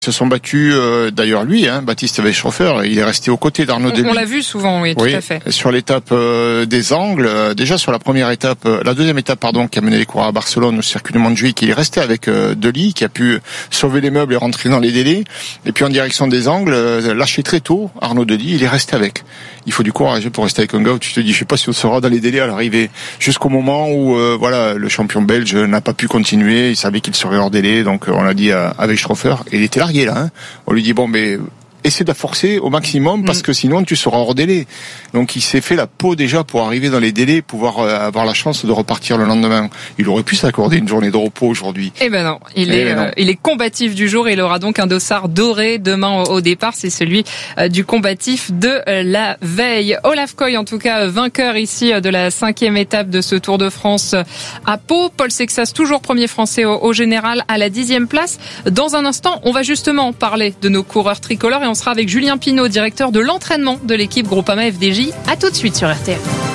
Ils se sont battus, d'ailleurs lui, Baptiste Weishofer, il est resté aux côtés d'Arnaud Delis. On l'a vu souvent, oui, tout à fait. Sur l'étape des angles, déjà sur la deuxième étape, qui a mené les coureurs à Barcelone au circuit de Montjuïc, il est resté avec Delis, qui a pu sauver les meubles et rentrer dans les délais. Et puis en direction des angles, lâché très tôt, Arnaud Delis, il est resté avec. Il faut du courage pour rester avec un gars où tu te dis, je sais pas si on sera dans les délais à l'arrivée, jusqu'au moment où, le champion belge n'a pas pu continuer, il savait qu'il serait hors délai, donc on l'a dit à Weishofer, et il était largué là. On lui dit essaie de la forcer au maximum parce que sinon tu seras hors délai. Donc il s'est fait la peau déjà pour arriver dans les délais, pouvoir avoir la chance de repartir le lendemain. Il aurait pu s'accorder une journée de repos aujourd'hui. Eh ben non, il est combatif du jour et il aura donc un dossard doré demain au départ. C'est celui du combatif de la veille. Olaf Koy, en tout cas, vainqueur ici de la 5e étape de ce Tour de France à Pau. Paul Sexas, toujours premier français au général à la 10e place. Dans un instant, on va justement parler de nos coureurs tricolores et on sera avec Julien Pinault, directeur de l'entraînement de l'équipe Groupama FDJ. À tout de suite sur RTL.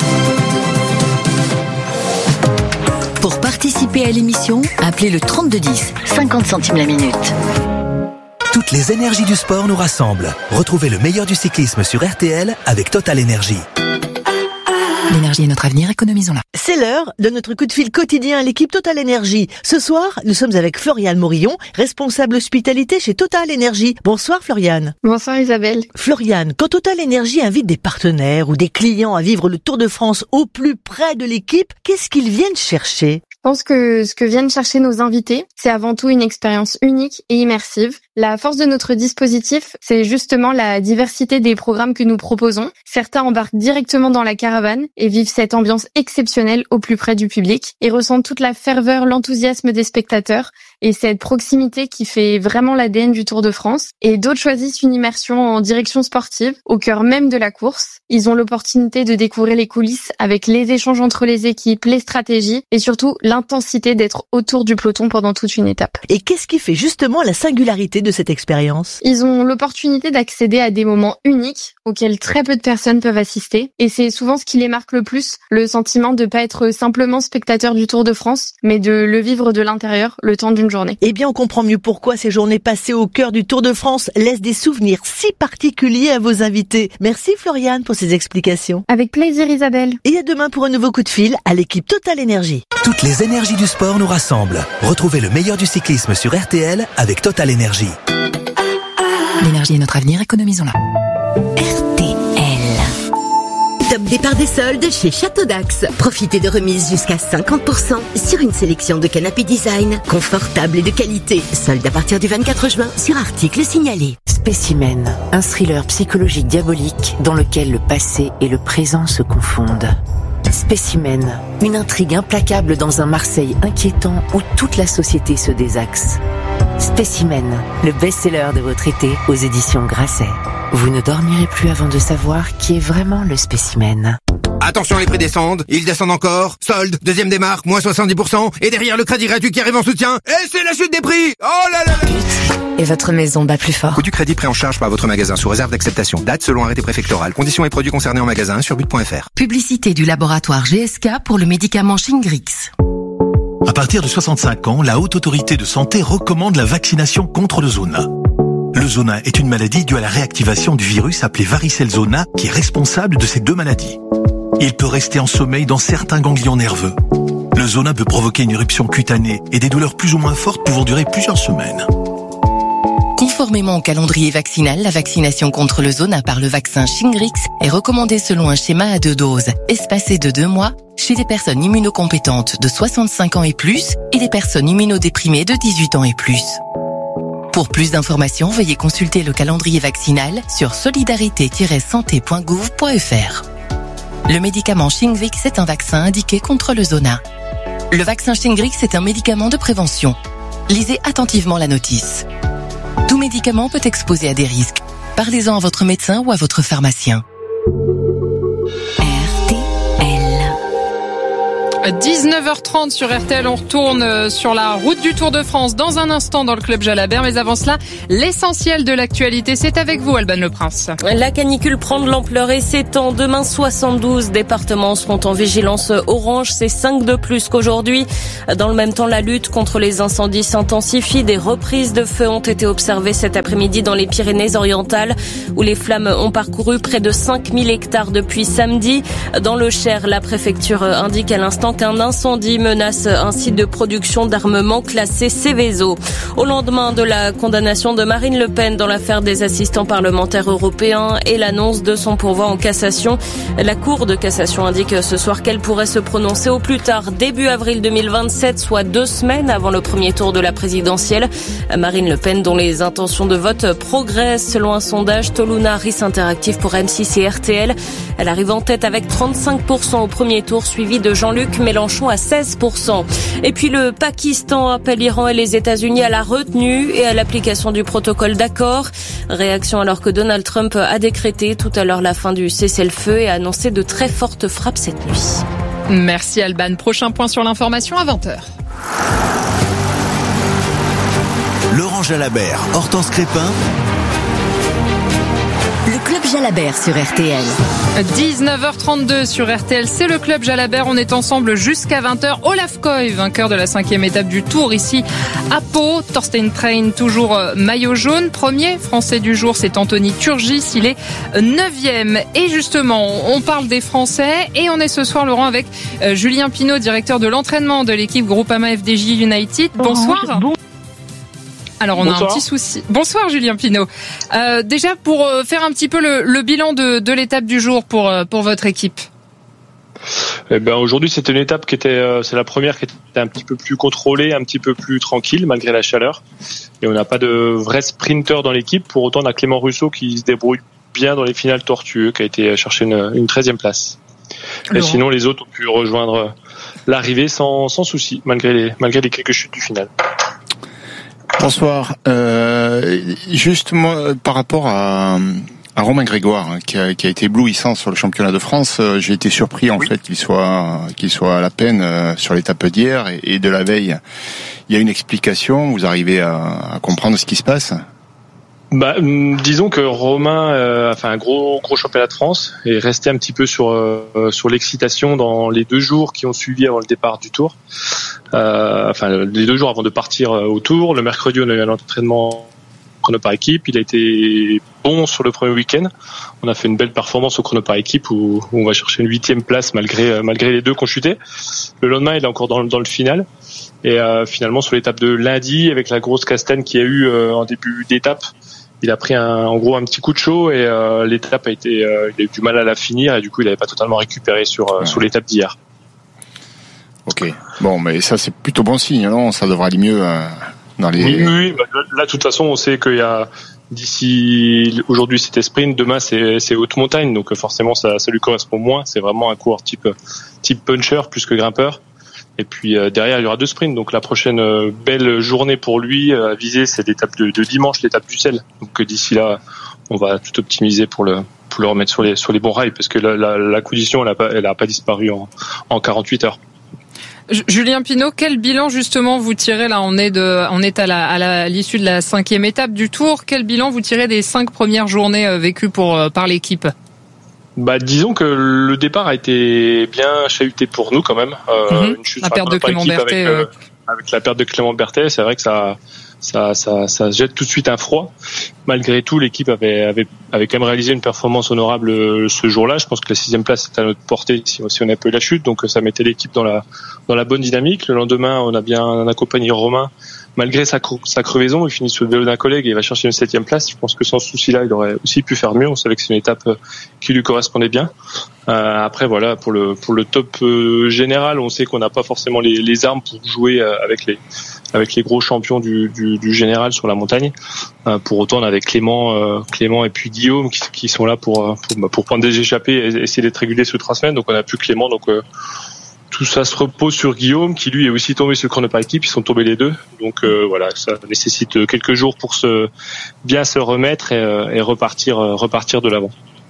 Pour participer à l'émission, appelez le 3210, 50 centimes la minute. Toutes les énergies du sport nous rassemblent. Retrouvez le meilleur du cyclisme sur RTL avec Total Énergie. L'énergie est notre avenir, économisons-la. C'est l'heure de notre coup de fil quotidien à l'équipe Total Énergie. Ce soir, nous sommes avec Floriane Morillon, responsable hospitalité chez Total Énergie. Bonsoir Floriane. Bonsoir Isabelle. Floriane, quand Total Énergie invite des partenaires ou des clients à vivre le Tour de France au plus près de l'équipe, qu'est-ce qu'ils viennent chercher ? Je pense que ce que viennent chercher nos invités, c'est avant tout une expérience unique et immersive. La force de notre dispositif, c'est justement la diversité des programmes que nous proposons. Certains embarquent directement dans la caravane et vivent cette ambiance exceptionnelle au plus près du public et ressentent toute la ferveur, l'enthousiasme des spectateurs et cette proximité qui fait vraiment l'ADN du Tour de France. Et d'autres choisissent une immersion en direction sportive, au cœur même de la course. Ils ont l'opportunité de découvrir les coulisses avec les échanges entre les équipes, les stratégies et surtout l'intensité d'être autour du peloton pendant toute une étape. Et qu'est-ce qui fait justement la singularité de cette expérience ? Ils ont l'opportunité d'accéder à des moments uniques auxquels très peu de personnes peuvent assister. Et c'est souvent ce qui les marque le plus, le sentiment de pas être simplement spectateur du Tour de France, mais de le vivre de l'intérieur le temps d'une journée. Eh bien, on comprend mieux pourquoi ces journées passées au cœur du Tour de France laissent des souvenirs si particuliers à vos invités. Merci Floriane pour ces explications. Avec plaisir Isabelle. Et à demain pour un nouveau coup de fil à l'équipe Total Énergie. Toutes les énergies du sport nous rassemblent. Retrouvez le meilleur du cyclisme sur RTL avec Total Énergie. L'énergie est notre avenir, économisons-la. RTL. Top départ des soldes chez Château d'Axe. Profitez de remises jusqu'à 50% sur une sélection de canapés design, confortables et de qualité. Soldes à partir du 24 juin sur articles signalés. Spécimen, un thriller psychologique diabolique dans lequel le passé et le présent se confondent. Spécimen, une intrigue implacable dans un Marseille inquiétant où toute la société se désaxe. Spécimen, le best-seller de votre été aux éditions Grasset. Vous ne dormirez plus avant de savoir qui est vraiment le spécimen. Attention, les prix descendent, ils descendent encore. Solde, deuxième démarque, moins 70%. Et derrière, le crédit gratuit qui arrive en soutien. Et c'est la chute des prix. Oh là là là. Et votre maison bat plus fort. Coût du crédit pris en charge par votre magasin sous réserve d'acceptation. Date selon arrêté préfectoral. Conditions et produits concernés en magasin sur but.fr. Publicité du laboratoire GSK pour le médicament Shingrix. À partir de 65 ans, la Haute Autorité de Santé recommande la vaccination contre le zona. Le zona est une maladie due à la réactivation du virus appelé varicelle zona qui est responsable de ces deux maladies. Il peut rester en sommeil dans certains ganglions nerveux. Le zona peut provoquer une éruption cutanée et des douleurs plus ou moins fortes pouvant durer plusieurs semaines. Conformément au calendrier vaccinal, la vaccination contre le zona par le vaccin Shingrix est recommandée selon un schéma à 2 doses, espacé de 2 mois, chez des personnes immunocompétentes de 65 ans et plus et des personnes immunodéprimées de 18 ans et plus. Pour plus d'informations, veuillez consulter le calendrier vaccinal sur solidarité-santé.gouv.fr. Le médicament Shingrix est un vaccin indiqué contre le zona. Le vaccin Shingrix est un médicament de prévention. Lisez attentivement la notice. Tout médicament peut exposer à des risques. Parlez-en à votre médecin ou à votre pharmacien. 19h30 sur RTL, on retourne sur la route du Tour de France dans un instant dans le Club Jalabert. Mais avant cela, l'essentiel de l'actualité, c'est avec vous, Alban Le Prince. La canicule prend de l'ampleur et s'étend. Demain, 72 départements seront en vigilance orange. C'est 5 de plus qu'aujourd'hui. Dans le même temps, la lutte contre les incendies s'intensifie. Des reprises de feu ont été observées cet après-midi dans les Pyrénées-Orientales, où les flammes ont parcouru près de 5000 hectares depuis samedi. Dans le Cher, la préfecture indique à l'instant qu'un incendie menace un site de production d'armement classé Seveso. Au lendemain de la condamnation de Marine Le Pen dans l'affaire des assistants parlementaires européens et l'annonce de son pourvoi en cassation, la Cour de cassation indique ce soir qu'elle pourrait se prononcer au plus tard début avril 2027, soit 2 semaines avant le premier tour de la présidentielle. Marine Le Pen, dont les intentions de vote progressent selon un sondage Toluna Harris Interactive pour M6 et RTL. Elle arrive en tête avec 35% au premier tour, suivi de Jean-Luc Mélenchon à 16%. Et puis le Pakistan appelle l'Iran et les États-Unis à la retenue et à l'application du protocole d'accord. Réaction alors que Donald Trump a décrété tout à l'heure la fin du cessez-le-feu et a annoncé de très fortes frappes cette nuit. Merci Alban. Prochain point sur l'information à 20h. Laurent Jalabert, Hortense Crépin. Le Club Jalabert sur RTL. 19h32 sur RTL, c'est le Club Jalabert. On est ensemble jusqu'à 20h. Olaf Koy, vainqueur de la 5e étape du Tour ici à Pau. Thorsten Train, toujours maillot jaune. Premier français du jour, c'est Anthony Turgis. Il est 9e. Et justement, on parle des Français et on est ce soir, Laurent, avec Julien Pinault, directeur de l'entraînement de l'équipe Groupama FDJ United. Bonsoir. Alors on a un petit souci. Bonsoir Julien Pinault. Déjà pour faire un petit peu le bilan de l'étape du jour pour votre équipe. Eh ben aujourd'hui c'était une étape qui était c'est la première qui était un petit peu plus contrôlée, un petit peu plus tranquille malgré la chaleur. Et on n'a pas de vrai sprinter dans l'équipe. Pour autant on a Clément Russo qui se débrouille bien dans les finales tortueux, qui a été chercher une 13e place. Et sinon les autres ont pu rejoindre l'arrivée sans souci malgré les quelques chutes du final. Bonsoir. Juste moi, par rapport à Romain Grégoire, hein, qui a été éblouissant sur le championnat de France, j'ai été surpris en fait qu'il soit à la peine sur l'étape d'hier et de la veille. Il y a une explication. Vous arrivez à comprendre ce qui se passe? Disons que Romain a fait un gros championnat de France et est resté un petit peu sur l'excitation dans les 2 jours qui ont suivi avant le départ du Tour. Les 2 jours avant de partir au Tour. Le mercredi, on a eu un entraînement chrono par équipe. Il a été bon sur le premier week-end. On a fait une belle performance au chrono par équipe où on va chercher une 8e place malgré les 2 qui ont chuté. Le lendemain, il est encore dans le final. Et finalement, sur l'étape de lundi, avec la grosse castagne qu'il y a eu en début d'étape, il a pris en gros un petit coup de chaud et l'étape il a eu du mal à la finir et du coup il n'avait pas totalement récupéré sur l'étape d'hier. Ok. Bon, mais ça c'est plutôt bon signe, non? Ça devrait aller mieux dans les. Oui. Là, de toute façon, on sait qu'il y a d'ici aujourd'hui c'était sprint, demain c'est haute montagne, donc forcément ça lui correspond moins. C'est vraiment un coureur type puncher plus que grimpeur. Et puis derrière il y aura 2 sprints, donc la prochaine belle journée pour lui à viser c'est l'étape de dimanche, l'étape du sel. Donc d'ici là on va tout optimiser pour le remettre sur les bons rails parce que la condition elle a pas disparu en 48 heures. Julien Pinault, quel bilan justement vous tirez là? On est à l'issue de la 5e étape du Tour. Quel bilan vous tirez des 5 premières journées vécues par l'équipe? Disons que le départ a été bien chahuté pour nous quand même. Une chute la perte de Clément Berthet. Avec la perte de Clément Berthet, c'est vrai que ça jette tout de suite un froid. Malgré tout, l'équipe avait quand même réalisé une performance honorable ce jour-là. Je pense que la 6e place est à notre portée si on a peu la chute, donc ça mettait l'équipe dans la bonne dynamique. Le lendemain, on a bien accompagné Romain. Malgré sa crevaison, il finit sur le vélo d'un collègue et il va chercher une 7e place. Je pense que sans souci là, il aurait aussi pu faire mieux. On savait que c'est une étape qui lui correspondait bien. Après voilà, pour le top général, on sait qu'on n'a pas forcément les armes pour jouer avec les gros champions du général sur la montagne. Pour autant, on avait Clément et puis Guillaume qui sont là pour prendre des échappées et essayer d'être réguliers sur 3 semaines. Donc on a plus Clément, donc tout ça se repose sur Guillaume qui lui est aussi tombé sur le chrono par équipe. Ils sont tombés les 2, donc voilà, ça nécessite quelques jours pour bien se remettre et repartir de l'avant.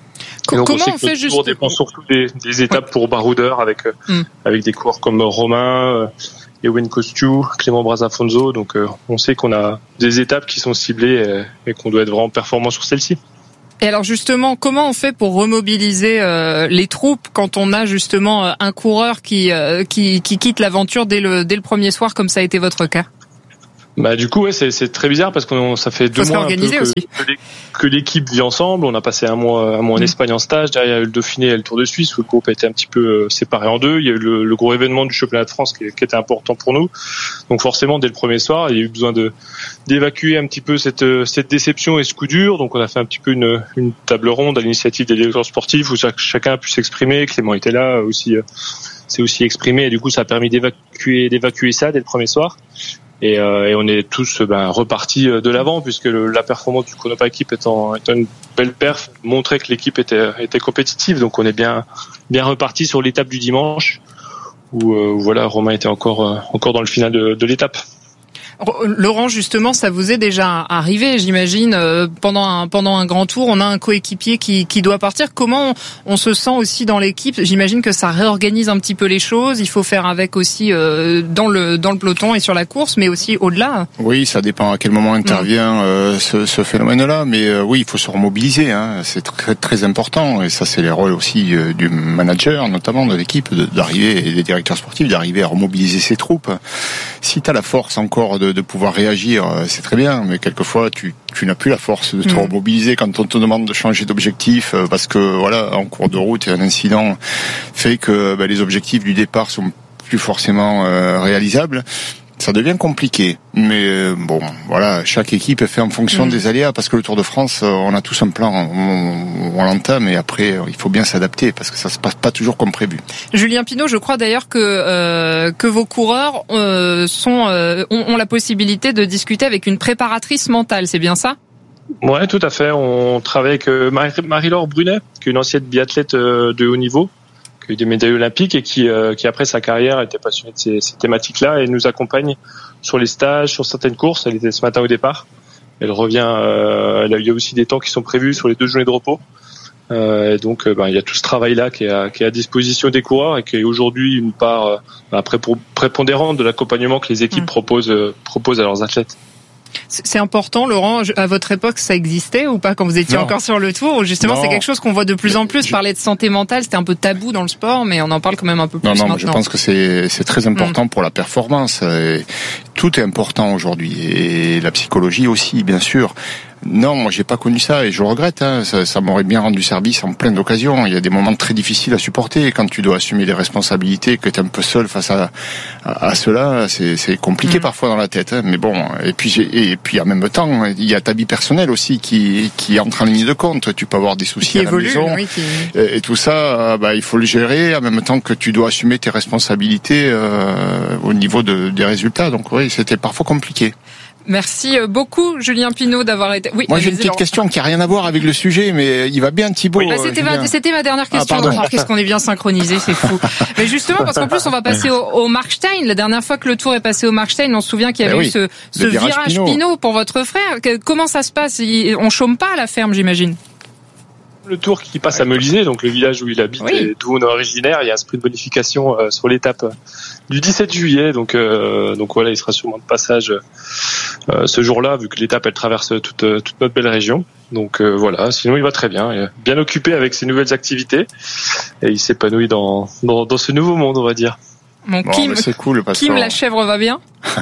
Donc comment on fait juste dépend surtout des étapes pour baroudeurs avec des coureurs comme Romain, Ewen Kostiou, Clément Brazafonso. Donc on sait qu'on a des étapes qui sont ciblées et qu'on doit être vraiment performant sur celles-ci. Et alors justement, comment on fait pour remobiliser les troupes quand on a justement un coureur qui quitte l'aventure dès le premier soir, comme ça a été votre cas? Du coup, c'est très bizarre parce que ça fait 2 mois que l'équipe vit ensemble. On a passé un mois en Espagne en stage. Derrière, il y a eu le Dauphiné et le Tour de Suisse où le groupe a été un petit peu séparé en deux. Il y a eu le gros événement du championnat de France qui était important pour nous. Donc forcément, dès le premier soir, il y a eu besoin d'évacuer un petit peu cette déception et ce coup dur. Donc on a fait un petit peu une table ronde à l'initiative des directeurs sportifs où chacun a pu s'exprimer. Clément était là aussi, s'est aussi exprimé et du coup ça a permis d'évacuer ça dès le premier soir. Et on est tous repartis de l'avant puisque la performance du Chronopa équipe étant une belle perf montrait que l'équipe était compétitive. Donc on est bien reparti sur l'étape du dimanche où Romain était encore dans le final de l'étape. Laurent, justement, ça vous est déjà arrivé, j'imagine, pendant un grand tour, on a un coéquipier qui doit partir. Comment on se sent aussi dans l'équipe? J'imagine que ça réorganise un petit peu les choses. Il faut faire avec aussi dans le peloton et sur la course, mais aussi au-delà. Oui, ça dépend à quel moment intervient ce phénomène-là, mais oui, il faut se remobiliser. C'est très très important, et ça c'est les rôles aussi du manager, notamment de l'équipe, d'arriver et des directeurs sportifs, d'arriver à remobiliser ses troupes. Si tu as la force encore de pouvoir réagir, c'est très bien, mais quelquefois tu n'as plus la force de te remobiliser quand on te demande de changer d'objectif parce que en cours de route, un incident fait que les objectifs du départ sont plus forcément réalisables. Ça devient compliqué, mais chaque équipe est fait en fonction des aléas, parce que le Tour de France, on a tous un plan, on l'entame, et après il faut bien s'adapter parce que ça se passe pas toujours comme prévu. Julien Pinot, je crois d'ailleurs que vos coureurs ont la possibilité de discuter avec une préparatrice mentale, c'est bien ça? Ouais, tout à fait. On travaille avec Marie-Laure Brunet, qui est une ancienne biathlète de haut niveau, qui a eu des médailles olympiques et qui après sa carrière était passionnée de ces thématiques-là et nous accompagne sur les stages, sur certaines courses. Elle était ce matin au départ. Elle revient. Il y a aussi des temps qui sont prévus sur les 2 journées de repos. Et donc, il y a tout ce travail-là qui est à disposition des coureurs et qui est aujourd'hui une part prépondérante de l'accompagnement que les équipes proposent à leurs athlètes. C'est important, Laurent. À votre époque, ça existait ou pas quand vous étiez encore sur le Tour? Ou justement, c'est quelque chose qu'on voit de plus en plus. Parler de santé mentale, c'était un peu tabou dans le sport, mais on en parle quand même un peu plus maintenant. Je pense que c'est très important pour la performance. Tout est important aujourd'hui, et la psychologie aussi, bien sûr. Non, moi j'ai pas connu ça et je le regrette. Ça m'aurait bien rendu service en plein d'occasions. Il y a des moments très difficiles à supporter quand tu dois assumer des responsabilités, que tu es un peu seul face à cela. C'est compliqué parfois dans la tête. Mais bon, et puis en même temps, il y a ta vie personnelle aussi qui entre en ligne de compte. Tu peux avoir des soucis à la maison et tout ça. Il faut le gérer en même temps que tu dois assumer tes responsabilités au niveau des résultats. Donc oui, c'était parfois compliqué. Merci beaucoup, Julien Pinot, d'avoir été... Oui, moi, j'ai une petite question qui a rien à voir avec le sujet, mais il va bien, Thibaut. Oui, c'était ma dernière question. Qu'est-ce qu'on est bien synchronisé, c'est fou. Mais justement, parce qu'en plus, on va passer au Markstein. La dernière fois que le Tour est passé au Markstein, on se souvient qu'il y avait eu ce virage Pinot pour votre frère. Comment ça se passe? On chôme pas à la ferme, j'imagine? Le Tour qui passe à Meulizé, donc le village où il habite et d'où on est originaire, il y a un sprint de bonification sur l'étape du 17 juillet. Donc voilà, il sera sûrement de passage ce jour-là, vu que l'étape elle traverse toute notre belle région. Donc voilà, sinon il va très bien, il est bien occupé avec ses nouvelles activités et il s'épanouit dans ce nouveau monde, on va dire. Kim, c'est cool, Kim la chèvre va bien?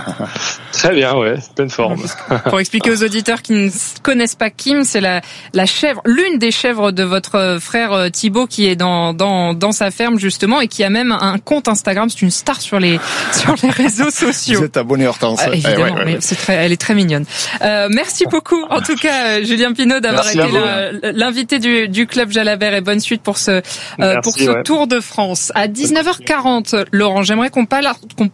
Très bien, ouais, pleine forme. Pour expliquer aux auditeurs qui ne connaissent pas Kim, c'est la chèvre, l'une des chèvres de votre frère Thibaut qui est dans sa ferme justement et qui a même un compte Instagram. C'est une star sur les réseaux sociaux. Vous êtes abonné Hortense. Évidemment, mais elle est très mignonne. Merci beaucoup, en tout cas, Julien Pinot, d'avoir été l'invité du Club Jalabert, et bonne suite pour ce Tour de France. À 19h40, Laurent, j'aimerais qu'on parle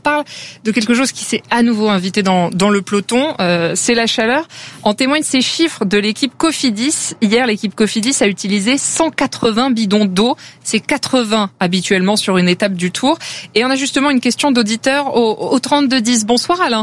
de quelque chose qui s'est à nouveau invité dans le peloton, c'est la chaleur. En témoignent ces chiffres de l'équipe Cofidis. Hier, l'équipe Cofidis a utilisé 180 bidons d'eau. C'est 80 habituellement sur une étape du Tour. Et on a justement une question d'auditeur au 3210. Bonsoir Alain.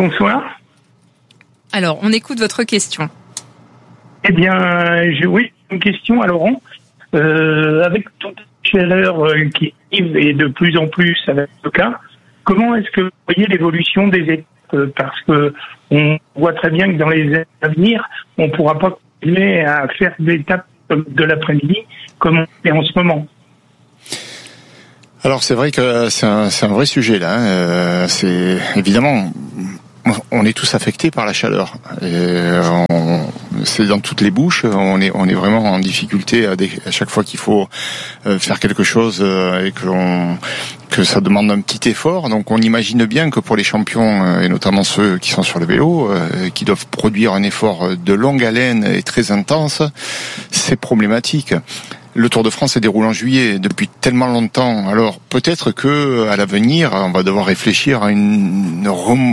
Bonsoir. Alors, on écoute votre question. Eh bien, une question à Laurent. Avec toute la chaleur qui arrive et de plus en plus, ça va être le cas, comment est-ce que vous voyez l'évolution des étapes? Parce que on voit très bien que dans les années à venir, on ne pourra pas continuer à faire des étapes de l'après-midi comme on fait en ce moment. Alors c'est vrai que c'est un vrai sujet là. C'est évidemment, on est tous affectés par la chaleur. C'est dans toutes les bouches. On est vraiment en difficulté à chaque fois qu'il faut faire quelque chose et que ça demande un petit effort. Donc on imagine bien que pour les champions et notamment ceux qui sont sur le vélo, qui doivent produire un effort de longue haleine et très intense, c'est problématique. Le Tour de France se déroule en juillet depuis tellement longtemps. Alors peut-être que à l'avenir, on va devoir réfléchir à une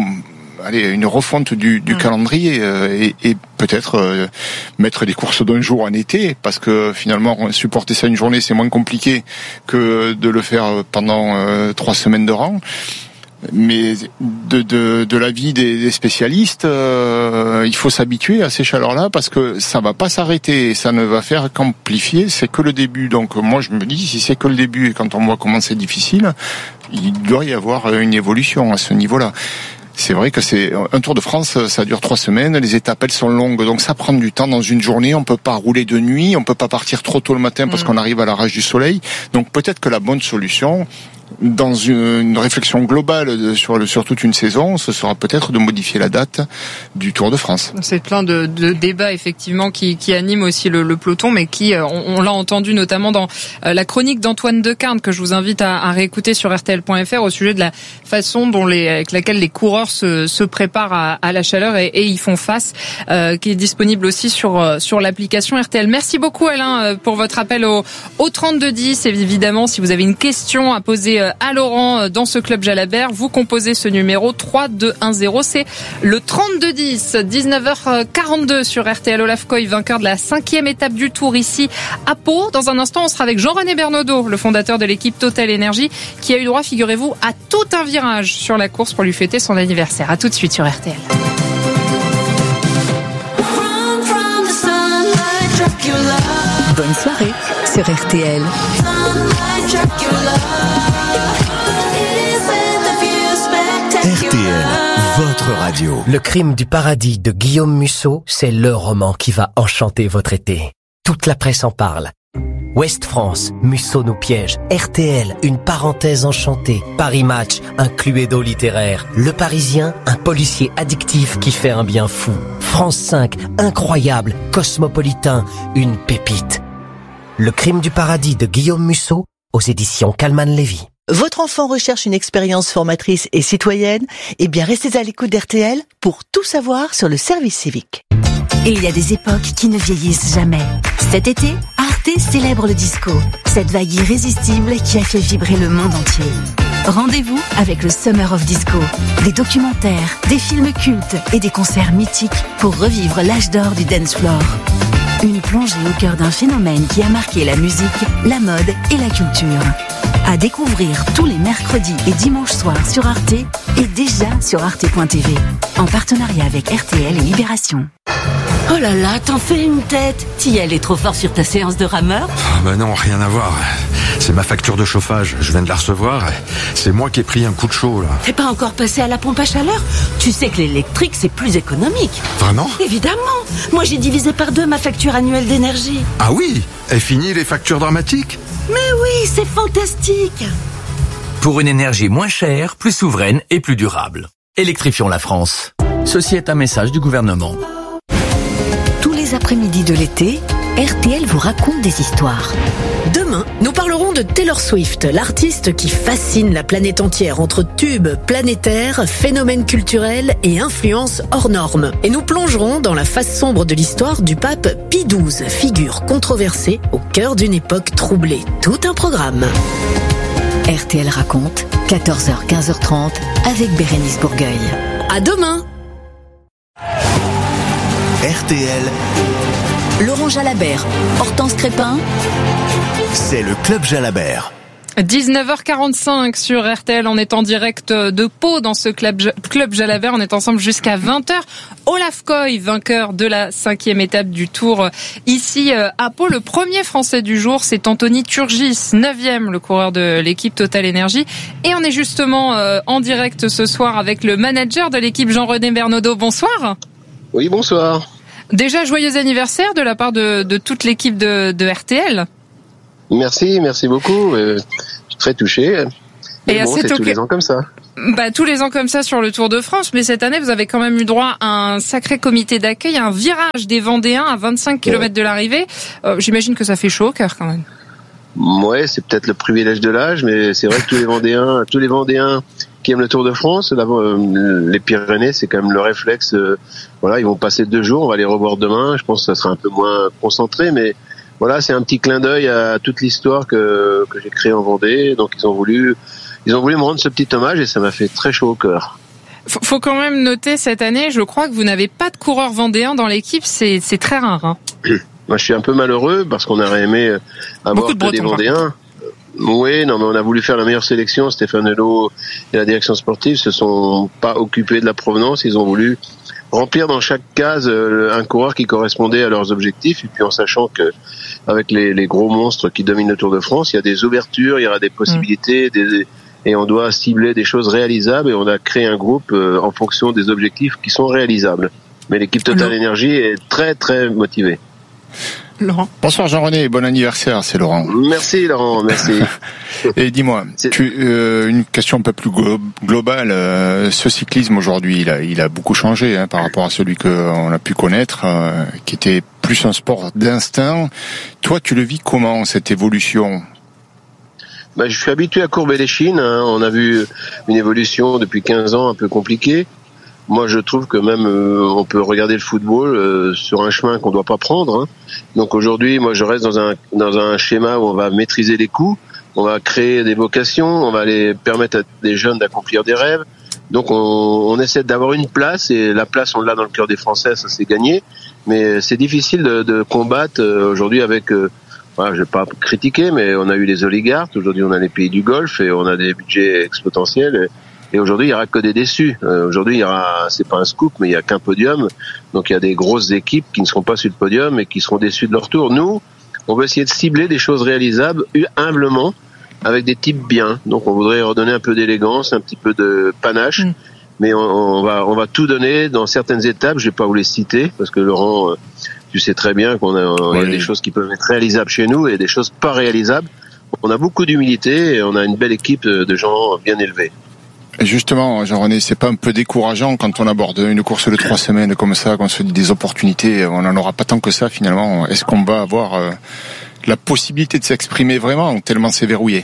refonte du calendrier et peut-être mettre des courses d'un jour en été, parce que finalement supporter ça une journée c'est moins compliqué que de le faire pendant 3 semaines de rang. Mais de l'avis des spécialistes, il faut s'habituer à ces chaleurs-là parce que ça va pas s'arrêter, ça ne va faire qu'amplifier, c'est que le début. Donc moi je me dis, si c'est que le début et quand on voit comment c'est difficile, il doit y avoir une évolution à ce niveau-là. C'est vrai que c'est un Tour de France, ça dure 3 semaines, les étapes elles sont longues, donc ça prend du temps dans une journée, on peut pas rouler de nuit, on peut pas partir trop tôt le matin parce qu'on arrive à la rage du soleil. Donc peut-être que la bonne solution, dans une réflexion globale sur toute une saison, ce sera peut-être de modifier la date du Tour de France. C'est plein de débats effectivement qui animent aussi le peloton, mais qui on l'a entendu notamment dans la chronique d'Antoine Decarne que je vous invite à réécouter sur RTL.fr au sujet de la façon dont avec laquelle les coureurs se préparent à la chaleur et y font face, qui est disponible aussi sur l'application RTL. Merci beaucoup Alain pour votre appel au 3210. Et évidemment, si vous avez une question à poser à Laurent dans ce club Jalabert, vous composez ce numéro 3210, c'est le 3210. 19h42 sur RTL. Olaf Koy, vainqueur de la 5e étape du Tour ici à Pau. Dans un instant, on sera avec Jean-René Bernaudot, le fondateur de l'équipe Total Energy, qui a eu droit, figurez-vous, à tout un virage sur la course pour lui fêter son anniversaire. À tout de suite sur RTL. Bonne soirée sur RTL. RTL, votre radio. Le crime du paradis de Guillaume Musso, c'est le roman qui va enchanter votre été. Toute la presse en parle. Ouest France, Musso nous piège. RTL, une parenthèse enchantée. Paris Match, un cluedo littéraire. Le Parisien, un policier addictif qui fait un bien fou. France 5, incroyable, cosmopolitain, une pépite. Le crime du paradis de Guillaume Musso, aux éditions Calman-Lévy. Votre enfant recherche une expérience formatrice et citoyenne? Eh bien, restez à l'écoute d'RTL pour tout savoir sur le service civique. Il y a des époques qui ne vieillissent jamais. Cet été, Arte célèbre le disco, cette vague irrésistible qui a fait vibrer le monde entier. Rendez-vous avec le Summer of Disco. Des documentaires, des films cultes et des concerts mythiques pour revivre l'âge d'or du dance floor. Une plongée au cœur d'un phénomène qui a marqué la musique, la mode et la culture. À découvrir tous les mercredis et dimanches soirs sur Arte et déjà sur arte.tv. En partenariat avec RTL et Libération. Oh là là, t'en fais une tête. T'y allais trop fort sur ta séance de rameur? Bah non, rien à voir. C'est ma facture de chauffage, je viens de la recevoir. C'est moi qui ai pris un coup de chaud là. T'es pas encore passé à la pompe à chaleur? Tu sais que l'électrique c'est plus économique. Vraiment? Évidemment. Moi j'ai divisé par 2 ma facture annuelle d'énergie. Ah oui? Et fini les factures dramatiques? Mais oui, c'est fantastique. Pour une énergie moins chère, plus souveraine et plus durable. Électrifions la France. Ceci est un message du gouvernement. Tous les après-midi de l'été, RTL vous raconte des histoires. Demain, nous parlerons de Taylor Swift, l'artiste qui fascine la planète entière entre tubes planétaires, phénomènes culturels et influences hors normes. Et nous plongerons dans la face sombre de l'histoire du pape Pie XII, figure controversée au cœur d'une époque troublée. Tout un programme. RTL raconte, 14h, 15h30, avec Bérénice Bourgueil. À demain! RTL, Laurent Jalabert, Hortense Crépin, c'est le Club Jalabert. 19h45 sur RTL, on est en direct de Pau dans ce club Jalabert, on est ensemble jusqu'à 20h. Olaf Koy, vainqueur de la 5e étape du Tour ici à Pau. Le premier Français du jour, c'est Anthony Turgis, 9e, le coureur de l'équipe Total Energy. Et on est justement en direct ce soir avec le manager de l'équipe, Jean-René Bernaudot. Bonsoir. Oui, bonsoir. Déjà, joyeux anniversaire de la part de toute l'équipe de RTL. Merci beaucoup. Je suis très touché. Et bon, c'est tous les ans comme ça. Tous les ans comme ça sur le Tour de France, mais cette année, vous avez quand même eu droit à un sacré comité d'accueil, un virage des Vendéens à 25 km de l'arrivée. J'imagine que ça fait chaud au cœur quand même. Ouais, c'est peut-être le privilège de l'âge, mais c'est vrai que tous les Vendéens qui aiment le Tour de France, les Pyrénées, c'est quand même le réflexe. Ils vont passer 2 jours, on va les revoir demain. Je pense que ça sera un peu moins concentré, mais voilà, c'est un petit clin d'œil à toute l'histoire que j'ai créée en Vendée. Donc ils ont voulu me rendre ce petit hommage et ça m'a fait très chaud au cœur. Faut quand même noter cette année, je crois que vous n'avez pas de coureur vendéen dans l'équipe, c'est très rare. Hein. Moi, je suis un peu malheureux parce qu'on aurait aimé avoir que des Vendéens. Oui, non, mais on a voulu faire la meilleure sélection. Stéphane Hello et la direction sportive se sont pas occupés de la provenance. Ils ont voulu remplir dans chaque case un coureur qui correspondait à leurs objectifs. Et puis en sachant que avec les gros monstres qui dominent le Tour de France, il y a des ouvertures, il y aura des possibilités, et on doit cibler des choses réalisables. Et on a créé un groupe en fonction des objectifs qui sont réalisables. Mais l'équipe Total Energy est très très motivée. Laurent. Bonsoir Jean-René, bon anniversaire, c'est Laurent. Merci Laurent, merci. Et dis-moi, une question un peu plus globale. Ce cyclisme aujourd'hui, il a beaucoup changé par rapport à celui qu'on a pu connaître, qui était plus un sport d'instinct. Toi, tu le vis comment, cette évolution ? Je suis habitué à courber les chines. On a vu une évolution depuis 15 ans un peu compliquée. Moi, je trouve que même on peut regarder le football sur un chemin qu'on doit pas prendre. Donc aujourd'hui, moi, je reste dans un schéma où on va maîtriser les coups, on va créer des vocations, on va les permettre à des jeunes d'accomplir des rêves. Donc on essaie d'avoir une place, et la place on l'a dans le cœur des Français, ça c'est gagné. Mais c'est difficile de combattre aujourd'hui avec. Je vais pas critiquer, mais on a eu les oligarques. Aujourd'hui, on a les pays du Golfe et on a des budgets exponentiels. Et aujourd'hui, il y aura que des déçus. Aujourd'hui, c'est pas un scoop, mais il y a qu'un podium. Donc, il y a des grosses équipes qui ne seront pas sur le podium et qui seront déçues de leur tour. Nous, on veut essayer de cibler des choses réalisables humblement, avec des types bien. Donc, on voudrait redonner un peu d'élégance, un petit peu de panache. Mais on va tout donner dans certaines étapes. Je vais pas vous les citer parce que Laurent, tu sais très bien il y a des choses qui peuvent être réalisables chez nous et des choses pas réalisables. On a beaucoup d'humilité et on a une belle équipe de gens bien élevés. Et justement, Jean-René, c'est pas un peu décourageant quand on aborde une course de 3 semaines comme ça, qu'on se dit des opportunités, on n'en aura pas tant que ça finalement. Est-ce qu'on va avoir la possibilité de s'exprimer vraiment, tellement c'est verrouillé?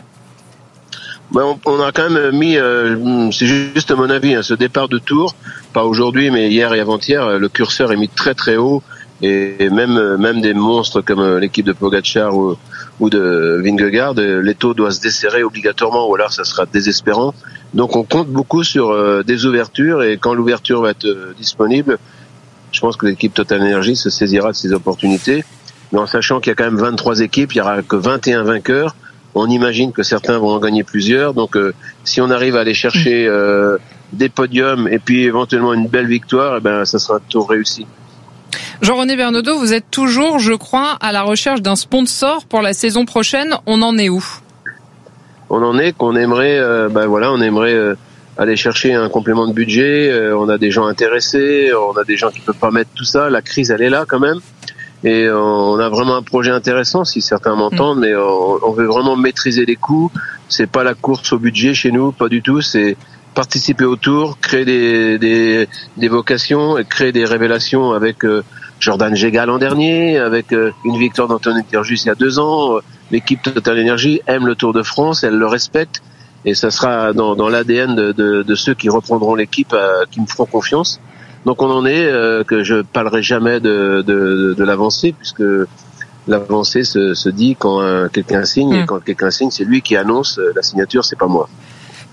On a quand même mis, c'est juste à mon avis, ce départ de Tours, pas aujourd'hui mais hier et avant-hier, le curseur est mis très très haut, et même des monstres comme l'équipe de Pogacar ou de Vingegaard, l'étau doit se desserrer obligatoirement ou alors ça sera désespérant. Donc on compte beaucoup sur des ouvertures, et quand l'ouverture va être disponible, je pense que l'équipe Total Energy se saisira de ces opportunités. Mais en sachant qu'il y a quand même 23 équipes, il n'y aura que 21 vainqueurs. On imagine que certains vont en gagner plusieurs. Donc si on arrive à aller chercher des podiums et puis éventuellement une belle victoire, ça sera un tour réussi. Jean-René Bernaudot, vous êtes toujours, je crois, à la recherche d'un sponsor pour la saison prochaine. On en est où ? On en est qu'on aimerait, on aimerait aller chercher un complément de budget. On a des gens intéressés, on a des gens qui peuvent pas mettre tout ça. La crise, elle est là quand même. Et on a vraiment un projet intéressant, si certains m'entendent, mais on veut vraiment maîtriser les coûts. C'est pas la course au budget chez nous, pas du tout. C'est participer au tour, créer des vocations, et créer des révélations avec Jordan Géga l'an dernier, avec une victoire d'Anthony Turgis il y a 2 ans. L'équipe Total Energy aime le Tour de France, elle le respecte, et ça sera dans l'ADN de ceux qui reprendront l'équipe, qui me feront confiance. Donc on en est que je parlerai jamais de l'avancée, puisque l'avancée se dit quand quelqu'un signe, et quand quelqu'un signe, c'est lui qui annonce la signature, c'est pas moi.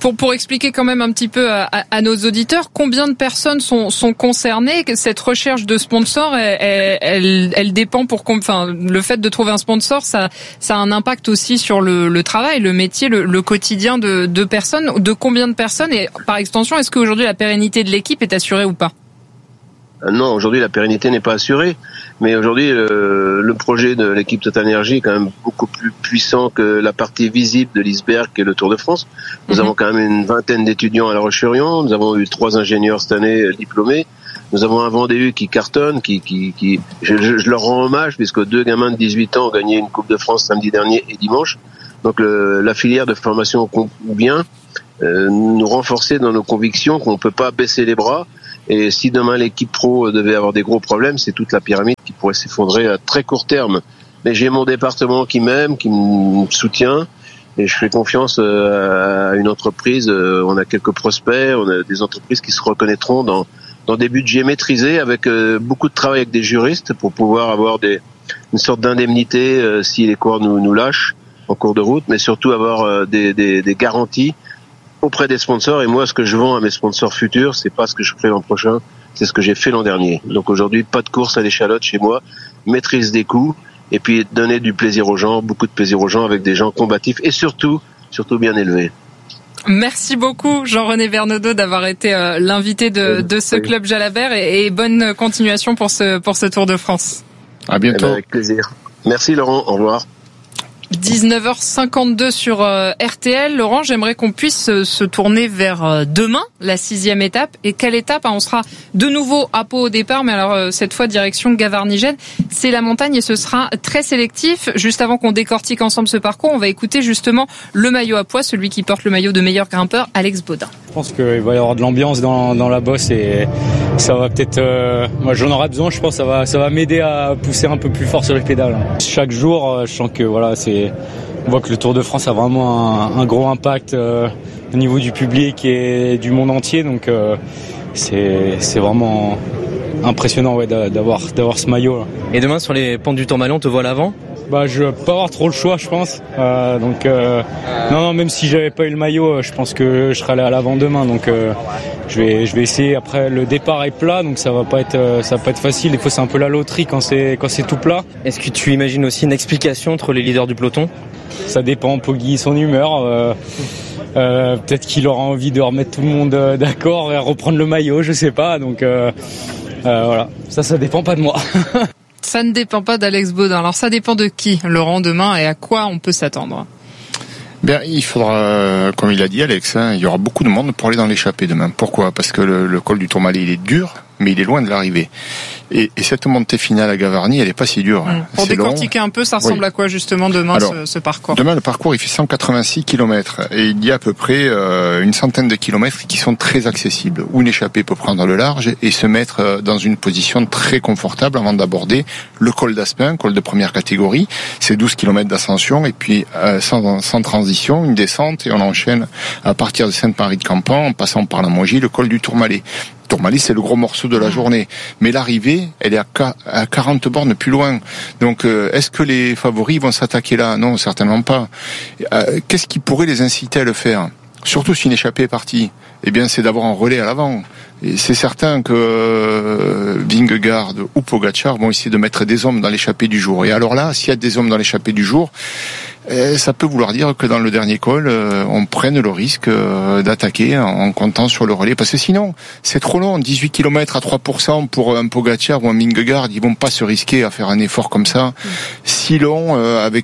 Pour expliquer quand même un petit peu à nos auditeurs, combien de personnes sont concernées? Cette recherche de sponsors, elle dépend le fait de trouver un sponsor, ça a un impact aussi sur le travail, le métier, le quotidien de personnes. De combien de personnes? Et par extension, est-ce qu'aujourd'hui la pérennité de l'équipe est assurée ou pas? Non, aujourd'hui la pérennité n'est pas assurée, mais aujourd'hui le projet de l'équipe Total Energy est quand même beaucoup plus puissant que la partie visible de l'iceberg qui est le Tour de France. Nous avons quand même une vingtaine d'étudiants à La Roche-sur-Yon, nous avons eu 3 ingénieurs cette année diplômés, nous avons un Vendée qui cartonne, je leur rends hommage puisque 2 gamins de 18 ans ont gagné une Coupe de France samedi dernier et dimanche. Donc la filière de formation compte bien, nous renforcer dans nos convictions qu'on ne peut pas baisser les bras. Et si demain l'équipe pro devait avoir des gros problèmes, c'est toute la pyramide qui pourrait s'effondrer à très court terme. Mais j'ai mon département qui m'aime, qui me soutient, et je fais confiance à une entreprise. On a quelques prospects, on a des entreprises qui se reconnaîtront dans des budgets maîtrisés, avec beaucoup de travail avec des juristes pour pouvoir avoir une sorte d'indemnité si les coureurs nous lâchent en cours de route, mais surtout avoir des garanties auprès des sponsors. Et moi, ce que je vends à mes sponsors futurs, c'est pas ce que je ferai l'an prochain, c'est ce que j'ai fait l'an dernier. Donc aujourd'hui, pas de course à l'échalote chez moi, maîtrise des coûts, et puis donner du plaisir aux gens, beaucoup de plaisir aux gens, avec des gens combatifs et surtout bien élevés. Merci beaucoup Jean-René Bernaudot d'avoir été l'invité de ce club Jalabert, et bonne continuation pour ce Tour de France. À bientôt. Avec plaisir. Merci Laurent, au revoir. 19h52 sur RTL. Laurent, j'aimerais qu'on puisse se tourner vers demain, la 6e étape. Et quelle étape? On sera de nouveau à Pau au départ, mais alors cette fois direction Gavarnie-Gênes. C'est la montagne et ce sera très sélectif. Juste avant qu'on décortique ensemble ce parcours, on va écouter justement le maillot à pois, celui qui porte le maillot de meilleur grimpeur, Alex Baudin. Je pense qu'il va y avoir de l'ambiance dans la bosse et ça va peut-être... moi j'en aurai besoin, je pense ça va m'aider à pousser un peu plus fort sur les pédales. Chaque jour, je sens que on voit que le Tour de France a vraiment un gros impact au niveau du public et du monde entier, donc c'est vraiment impressionnant d'avoir ce maillot là. Et demain sur les pentes du Tourmalet, on te voit à l'avant? Je vais pas avoir trop le choix, je pense. Non, même si j'avais pas eu le maillot, je pense que je serais allé à l'avant demain. Donc je vais essayer. Après, le départ est plat, donc ça va pas être facile. Des fois, c'est un peu la loterie quand c'est tout plat. Est-ce que tu imagines aussi une explication entre les leaders du peloton? Ça dépend. Poggi, son humeur. Peut-être qu'il aura envie de remettre tout le monde d'accord et reprendre le maillot. Je sais pas. Donc voilà. Ça dépend pas de moi. Ça ne dépend pas d'Alex Baudin. Alors ça dépend de qui, Laurent, demain, et à quoi on peut s'attendre? Il faudra, comme il a dit Alex, il y aura beaucoup de monde pour aller dans l'échappée demain. Pourquoi? Parce que le col du Tourmalet, il est dur, mais il est loin de l'arrivée. Et cette montée finale à Gavarnie, elle est pas si dure. Pour décortiquer un peu, ça ressemble à quoi justement demain? Alors, ce parcours? Demain, le parcours, il fait 186 km et il y a à peu près une centaine de kilomètres qui sont très accessibles, où une échappée peut prendre le large et se mettre dans une position très confortable avant d'aborder le col d'Aspin, col de première catégorie. C'est 12 km d'ascension et puis sans transition, une descente, et on enchaîne à partir de Sainte-Marie-de-Campan en passant par la Mongie, le col du Tourmalet. Tourmalet, c'est le gros morceau de la journée. Mais l'arrivée, elle est à 40 bornes plus loin. Donc, est-ce que les favoris vont s'attaquer là? Non, certainement pas. Qu'est-ce qui pourrait les inciter à le faire? Surtout si une échappée est partie. Eh bien, c'est d'avoir un relais à l'avant. Et c'est certain que Vingegaard ou Pogačar vont essayer de mettre des hommes dans l'échappée du jour. Et alors là, s'il y a des hommes dans l'échappée du jour, ça peut vouloir dire que dans le dernier col, on prenne le risque d'attaquer en comptant sur le relais. Parce que sinon, c'est trop long. 18 km à 3% pour un Pogačar ou un Vingegaard, ils vont pas se risquer à faire un effort comme ça. Si long, avec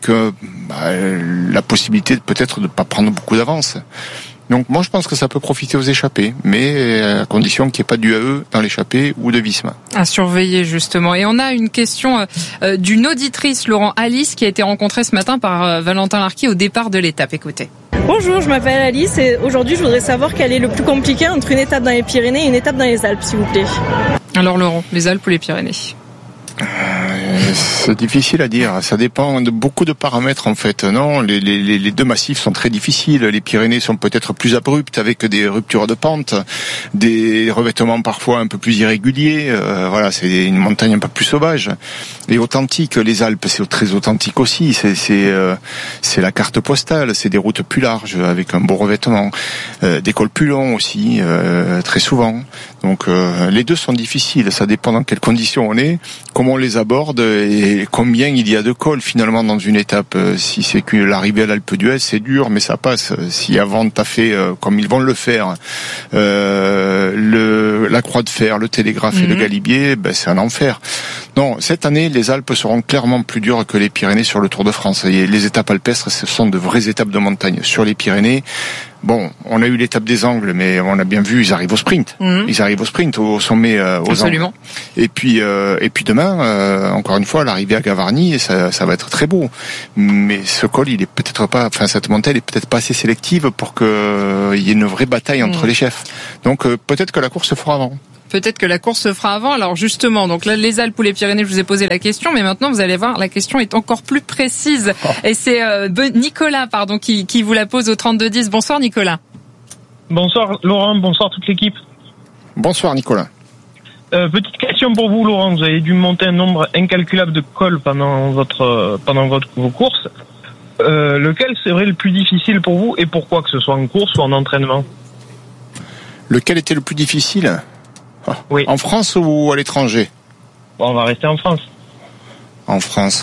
la possibilité peut-être de pas prendre beaucoup d'avance. Donc moi je pense que ça peut profiter aux échappés, mais à condition qu'il n'y ait pas d'UAE dans l'échappée ou de Visma. À surveiller justement. Et on a une question d'une auditrice, Laurent, Alice, qui a été rencontrée ce matin par Valentin Larquy au départ de l'étape. Écoutez. Bonjour, je m'appelle Alice et aujourd'hui je voudrais savoir quel est le plus compliqué entre une étape dans les Pyrénées et une étape dans les Alpes, s'il vous plaît. Alors Laurent, les Alpes ou les Pyrénées? C'est difficile à dire. Ça dépend de beaucoup de paramètres en fait. Non, les deux massifs sont très difficiles. Les Pyrénées sont peut-être plus abruptes avec des ruptures de pente, des revêtements parfois un peu plus irréguliers. Voilà, c'est une montagne un peu plus sauvage. Et authentique, les Alpes, c'est très authentique aussi. C'est la carte postale. C'est des routes plus larges avec un beau revêtement, des cols plus longs aussi, très souvent. Donc les deux sont difficiles. Ça dépend dans quelles conditions on est, comment on les aborde et combien il y a de cols finalement dans une étape. Si c'est que l'arrivée à l'Alpe d'Huez, c'est dur, mais ça passe. Si avant t'as fait comme ils vont le faire, la Croix de Fer, le Télégraphe et le Galibier, c'est un enfer. Non, cette année, les Alpes seront clairement plus dures que les Pyrénées sur le Tour de France. Et les étapes alpestres, ce sont de vraies étapes de montagne. Sur les Pyrénées, bon, on a eu l'étape des Angles, mais on a bien vu, ils arrivent au sprint. Ils arrivent au sprint, au sommet, aux Absolument. Angles. Et puis demain, encore une fois, l'arrivée à Gavarnie, ça va être très beau. Mais ce col, il est peut-être pas, cette montée, elle est peut-être pas assez sélective pour qu'il y ait une vraie bataille entre les chefs. Donc, peut-être que la course se fera avant. Peut-être que la course se fera avant. Alors justement, donc là, les Alpes ou les Pyrénées, je vous ai posé la question, mais maintenant vous allez voir, la question est encore plus précise. Et c'est Nicolas, qui vous la pose au 32-10. Bonsoir Nicolas. Bonsoir Laurent, bonsoir toute l'équipe. Bonsoir Nicolas. Petite question pour vous Laurent, vous avez dû monter un nombre incalculable de cols pendant vos courses. Lequel serait le plus difficile pour vous et pourquoi, que ce soit en course ou en entraînement? Lequel était le plus difficile? Oui. En France ou à l'étranger? Bon, on va rester en France. En France.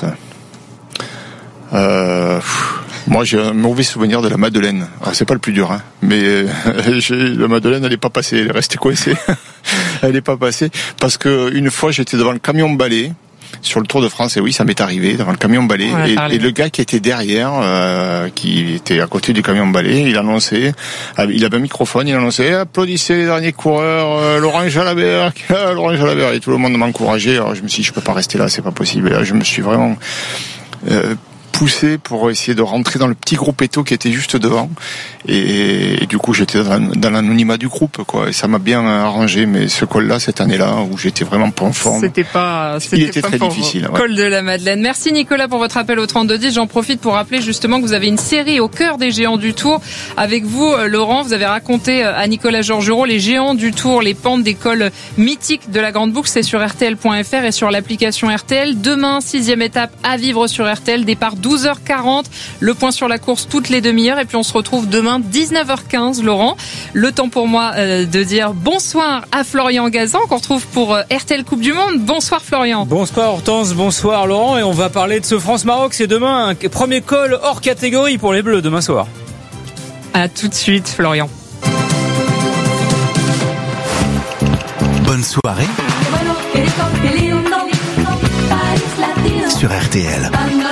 Moi, j'ai un mauvais souvenir de la Madeleine. Alors, c'est pas le plus dur, mais la Madeleine, elle est pas passée, elle est restée coincée. Elle est pas passée parce que une fois, j'étais devant le camion balai sur le Tour de France, et oui, ça m'est arrivé devant le camion balai, et le gars qui était derrière, qui était à côté du camion balai, il annonçait, il avait un microphone, il annonçait applaudissez les derniers coureurs, Laurent Jalabert, et tout le monde m'encourageait. Alors je me suis dit, je peux pas rester là, c'est pas possible. Et là, je me suis vraiment poussé pour essayer de rentrer dans le petit groupetto qui était juste devant, et du coup j'étais dans l'anonymat du groupe, quoi, et ça m'a bien arrangé. Mais ce col là, cette année-là, où j'étais vraiment pas en forme, il était pas très difficile. Col de la Madeleine. Merci Nicolas pour votre appel au 3210. J'en profite pour rappeler justement que vous avez une série au cœur des géants du Tour avec vous Laurent. Vous avez raconté à Nicolas Georgerot les géants du Tour, les pentes des cols mythiques de la Grande Boucle. C'est sur rtl.fr et sur l'application RTL. Demain, 6e étape à vivre sur RTL, départ 12h40, le point sur la course toutes les demi-heures, et puis on se retrouve demain 19h15 Laurent. Le temps pour moi de dire bonsoir à Florian Gazan qu'on retrouve pour RTL Coupe du Monde. Bonsoir Florian. Bonsoir Hortense, bonsoir Laurent, et on va parler de ce France-Maroc. C'est demain, un premier col hors catégorie pour les Bleus demain soir. À tout de suite Florian. Bonne soirée sur RTL.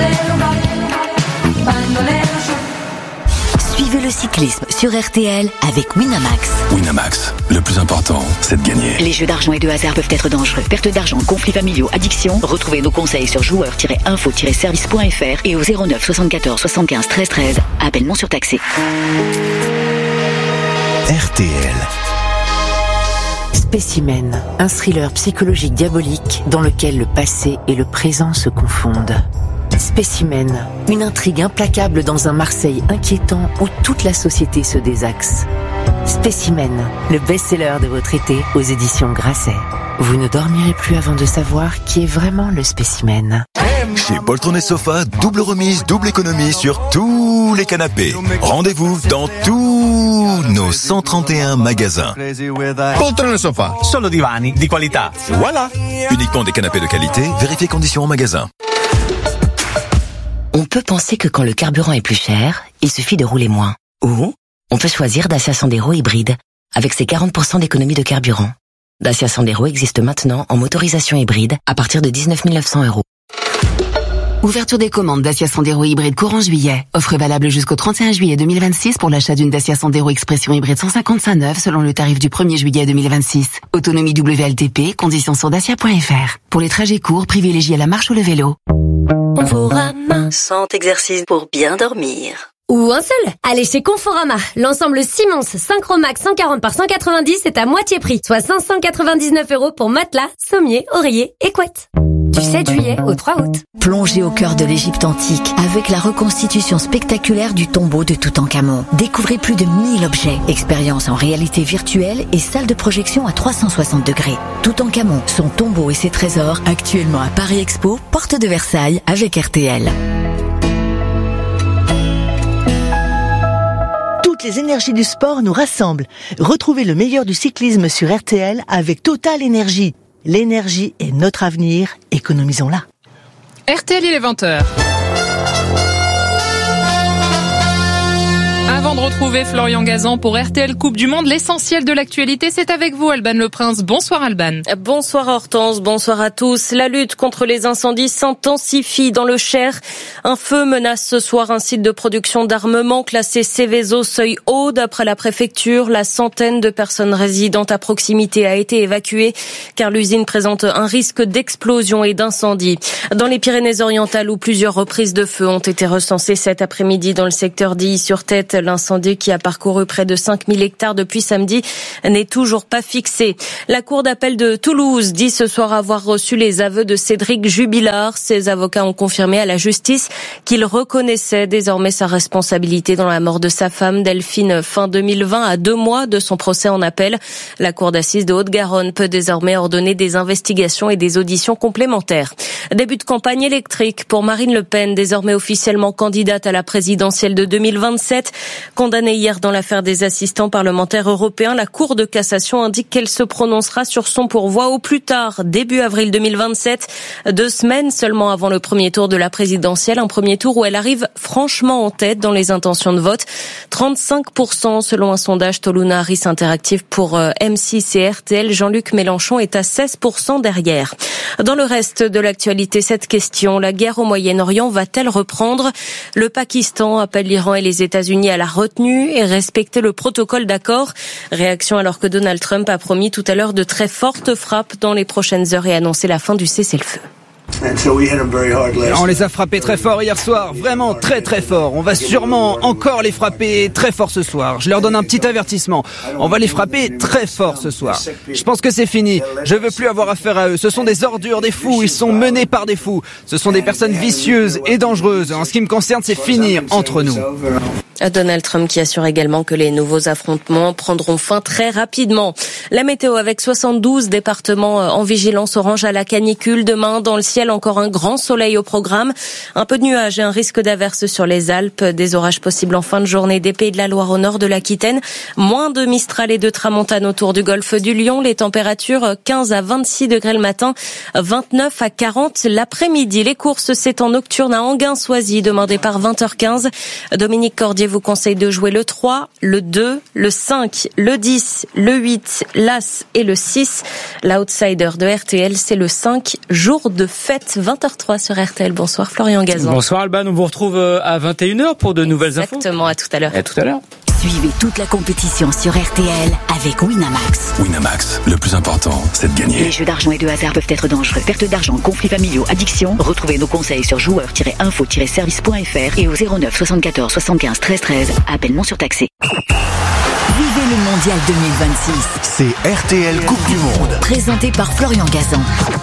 Suivez le cyclisme sur RTL avec Winamax. Winamax, le plus important, c'est de gagner. Les jeux d'argent et de hasard peuvent être dangereux. Perte d'argent, conflits familiaux, addiction. Retrouvez nos conseils sur joueurs-info-service.fr et au 09 74 75 13 13. Appel non surtaxé. RTL. Spécimen, un thriller psychologique diabolique dans lequel le passé et le présent se confondent. Spécimen, une intrigue implacable dans un Marseille inquiétant où toute la société se désaxe. Spécimen, le best-seller de votre été aux éditions Grasset. Vous ne dormirez plus avant de savoir qui est vraiment le spécimen. Chez Poltron et Sofa, double remise, double économie sur tous les canapés. Rendez-vous dans tous nos 131 magasins. Poltron et Sofa, solo divani di qualità. Voilà. Uniquement des canapés de qualité, vérifiez conditions en magasin. On peut penser que quand le carburant est plus cher, il suffit de rouler moins. Ou on peut choisir Dacia Sandero hybride avec ses 40% d'économie de carburant. Dacia Sandero existe maintenant en motorisation hybride à partir de 19 900 €. Ouverture des commandes Dacia Sandero hybride courant juillet. Offre valable jusqu'au 31 juillet 2026 pour l'achat d'une Dacia Sandero Expression hybride 155 neuve selon le tarif du 1er juillet 2026. Autonomie WLTP, conditions sur dacia.fr. Pour les trajets courts, privilégiez la marche ou le vélo. Conforama, 100 exercices pour bien dormir. Ou un seul. Allez chez Conforama. L'ensemble Simmons Synchromax 140 par 190 est à moitié prix, soit 599 € pour matelas, sommier, oreiller et couette. Du 7 juillet au 3 août. Plongez au cœur de l'Égypte antique avec la reconstitution spectaculaire du tombeau de Toutankhamon. Découvrez plus de 1000 objets, expériences en réalité virtuelle et salle de projection à 360 degrés. Toutankhamon, son tombeau et ses trésors, actuellement à Paris Expo, porte de Versailles avec RTL. Toutes les énergies du sport nous rassemblent. Retrouvez le meilleur du cyclisme sur RTL avec Total Énergie. L'énergie est notre avenir, économisons-la. RTL, il est 20h. Avant de retrouver Florian Gazan pour RTL Coupe du Monde, l'essentiel de l'actualité, c'est avec vous, Alban Le Prince. Bonsoir, Alban. Bonsoir, Hortense. Bonsoir à tous. La lutte contre les incendies s'intensifie dans le Cher. Un feu menace ce soir un site de production d'armement classé Céveso seuil haut. D'après la préfecture, la centaine de personnes résidant à proximité a été évacuée car l'usine présente un risque d'explosion et d'incendie. Dans les Pyrénées-Orientales, où plusieurs reprises de feu ont été recensées cet après-midi dans le secteur d'Illy-sur-Tête, l'incendie qui a parcouru près de 5000 hectares depuis samedi n'est toujours pas fixé. La Cour d'appel de Toulouse dit ce soir avoir reçu les aveux de Cédric Jubilard. Ses avocats ont confirmé à la justice qu'il reconnaissait désormais sa responsabilité dans la mort de sa femme Delphine fin 2020 à 2 mois de son procès en appel. La Cour d'assises de Haute-Garonne peut désormais ordonner des investigations et des auditions complémentaires. Début de campagne électrique pour Marine Le Pen, désormais officiellement candidate à la présidentielle de 2027. Condamnée hier dans l'affaire des assistants parlementaires européens, la Cour de cassation indique qu'elle se prononcera sur son pourvoi au plus tard, début avril 2027, 2 semaines seulement avant le premier tour de la présidentielle, un premier tour où elle arrive franchement en tête dans les intentions de vote. 35% selon un sondage Toluna Harris Interactive pour M6 et RTL. Jean-Luc Mélenchon est à 16% derrière. Dans le reste de l'actualité, cette question, la guerre au Moyen-Orient va-t-elle reprendre? Le Pakistan appelle l'Iran et les États-Unis à la retenue et respecter le protocole d'accord. Réaction alors que Donald Trump a promis tout à l'heure de très fortes frappes dans les prochaines heures et annoncé la fin du cessez-le-feu. On les a frappés très fort hier soir, vraiment très très fort. On va sûrement encore les frapper très fort ce soir. Je leur donne un petit avertissement. On va les frapper très fort ce soir. Je pense que c'est fini. Je veux plus avoir affaire à eux. Ce sont des ordures, des fous. Ils sont menés par des fous. Ce sont des personnes vicieuses et dangereuses. En ce qui me concerne, c'est fini entre nous. Donald Trump qui assure également que les nouveaux affrontements prendront fin très rapidement. La météo avec 72 départements en vigilance orange à la canicule. Demain, dans le ciel, encore un grand soleil au programme. Un peu de nuages et un risque d'averse sur les Alpes. Des orages possibles en fin de journée des Pays de la Loire au nord de l'Aquitaine. Moins de Mistral et de Tramontane autour du golfe du Lion. Les températures 15 à 26 degrés le matin, 29 à 40 l'après-midi. Les courses, c'est en nocturne à Anguin-Soisy. Demain départ 20h15. Dominique Cordier vous conseille de jouer le 3, le 2, le 5, le 10, le 8, l'As et le 6. L'outsider de RTL, c'est le 5, jour de fête, 20h03 sur RTL. Bonsoir Florian Gazan. Bonsoir Alban, on vous retrouve à 21h pour de nouvelles infos. Exactement, à tout à l'heure. À tout à l'heure. Suivez toute la compétition sur RTL avec Winamax. Winamax, le plus important, c'est de gagner. Les jeux d'argent et de hasard peuvent être dangereux. Perte d'argent, conflits familiaux, addiction. Retrouvez nos conseils sur joueurs-info-service.fr et au 09 74 75 13 13. Appel non surtaxé. Vivez le Mondial 2026. C'est RTL Coupe du Monde. Présenté par Florian Gazan.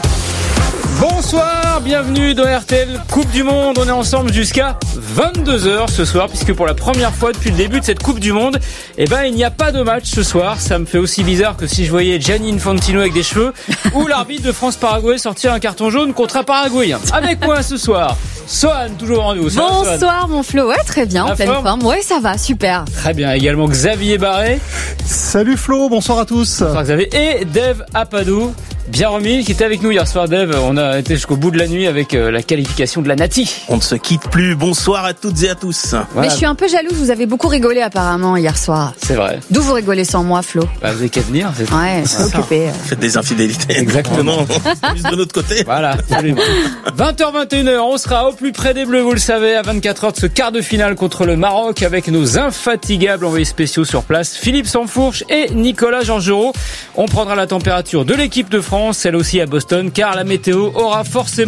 Bonsoir, bienvenue dans RTL Coupe du Monde. On est ensemble jusqu'à 22h ce soir, puisque pour la première fois depuis le début de cette Coupe du Monde, il n'y a pas de match ce soir. Ça me fait aussi bizarre que si je voyais Gianni Infantino avec des cheveux ou l'arbitre de France-Paraguay sortir un carton jaune contre un Paraguayen. Avec moi ce soir, Sohan, toujours en nous. Bonsoir mon Flo, ouais très bien, en pleine forme. Ouais ça va, super. Très bien, également Xavier Barré. Salut Flo, bonsoir à tous. Bonsoir Xavier. Et Dave Apadou. Bien remis, qui était avec nous hier soir, Dave. On a été jusqu'au bout de la nuit avec la qualification de la Nati. On ne se quitte plus. Bonsoir à toutes et à tous. Voilà. Mais je suis un peu jalouse. Vous avez beaucoup rigolé apparemment hier soir. C'est vrai. D'où vous rigolez sans moi, Flo? Vous avez qu'à venir. Ouais, je suis occupé. Faites des infidélités. Exactement. Plus de notre côté. Voilà, absolument. 20h21h, on sera au plus près des Bleus, vous le savez, à 24h de ce quart de finale contre le Maroc avec nos infatigables envoyés spéciaux sur place, Philippe Sansfourche et Nicolas Georgerot. On prendra la température de l'équipe de France, celle aussi à Boston, car la météo aura forcément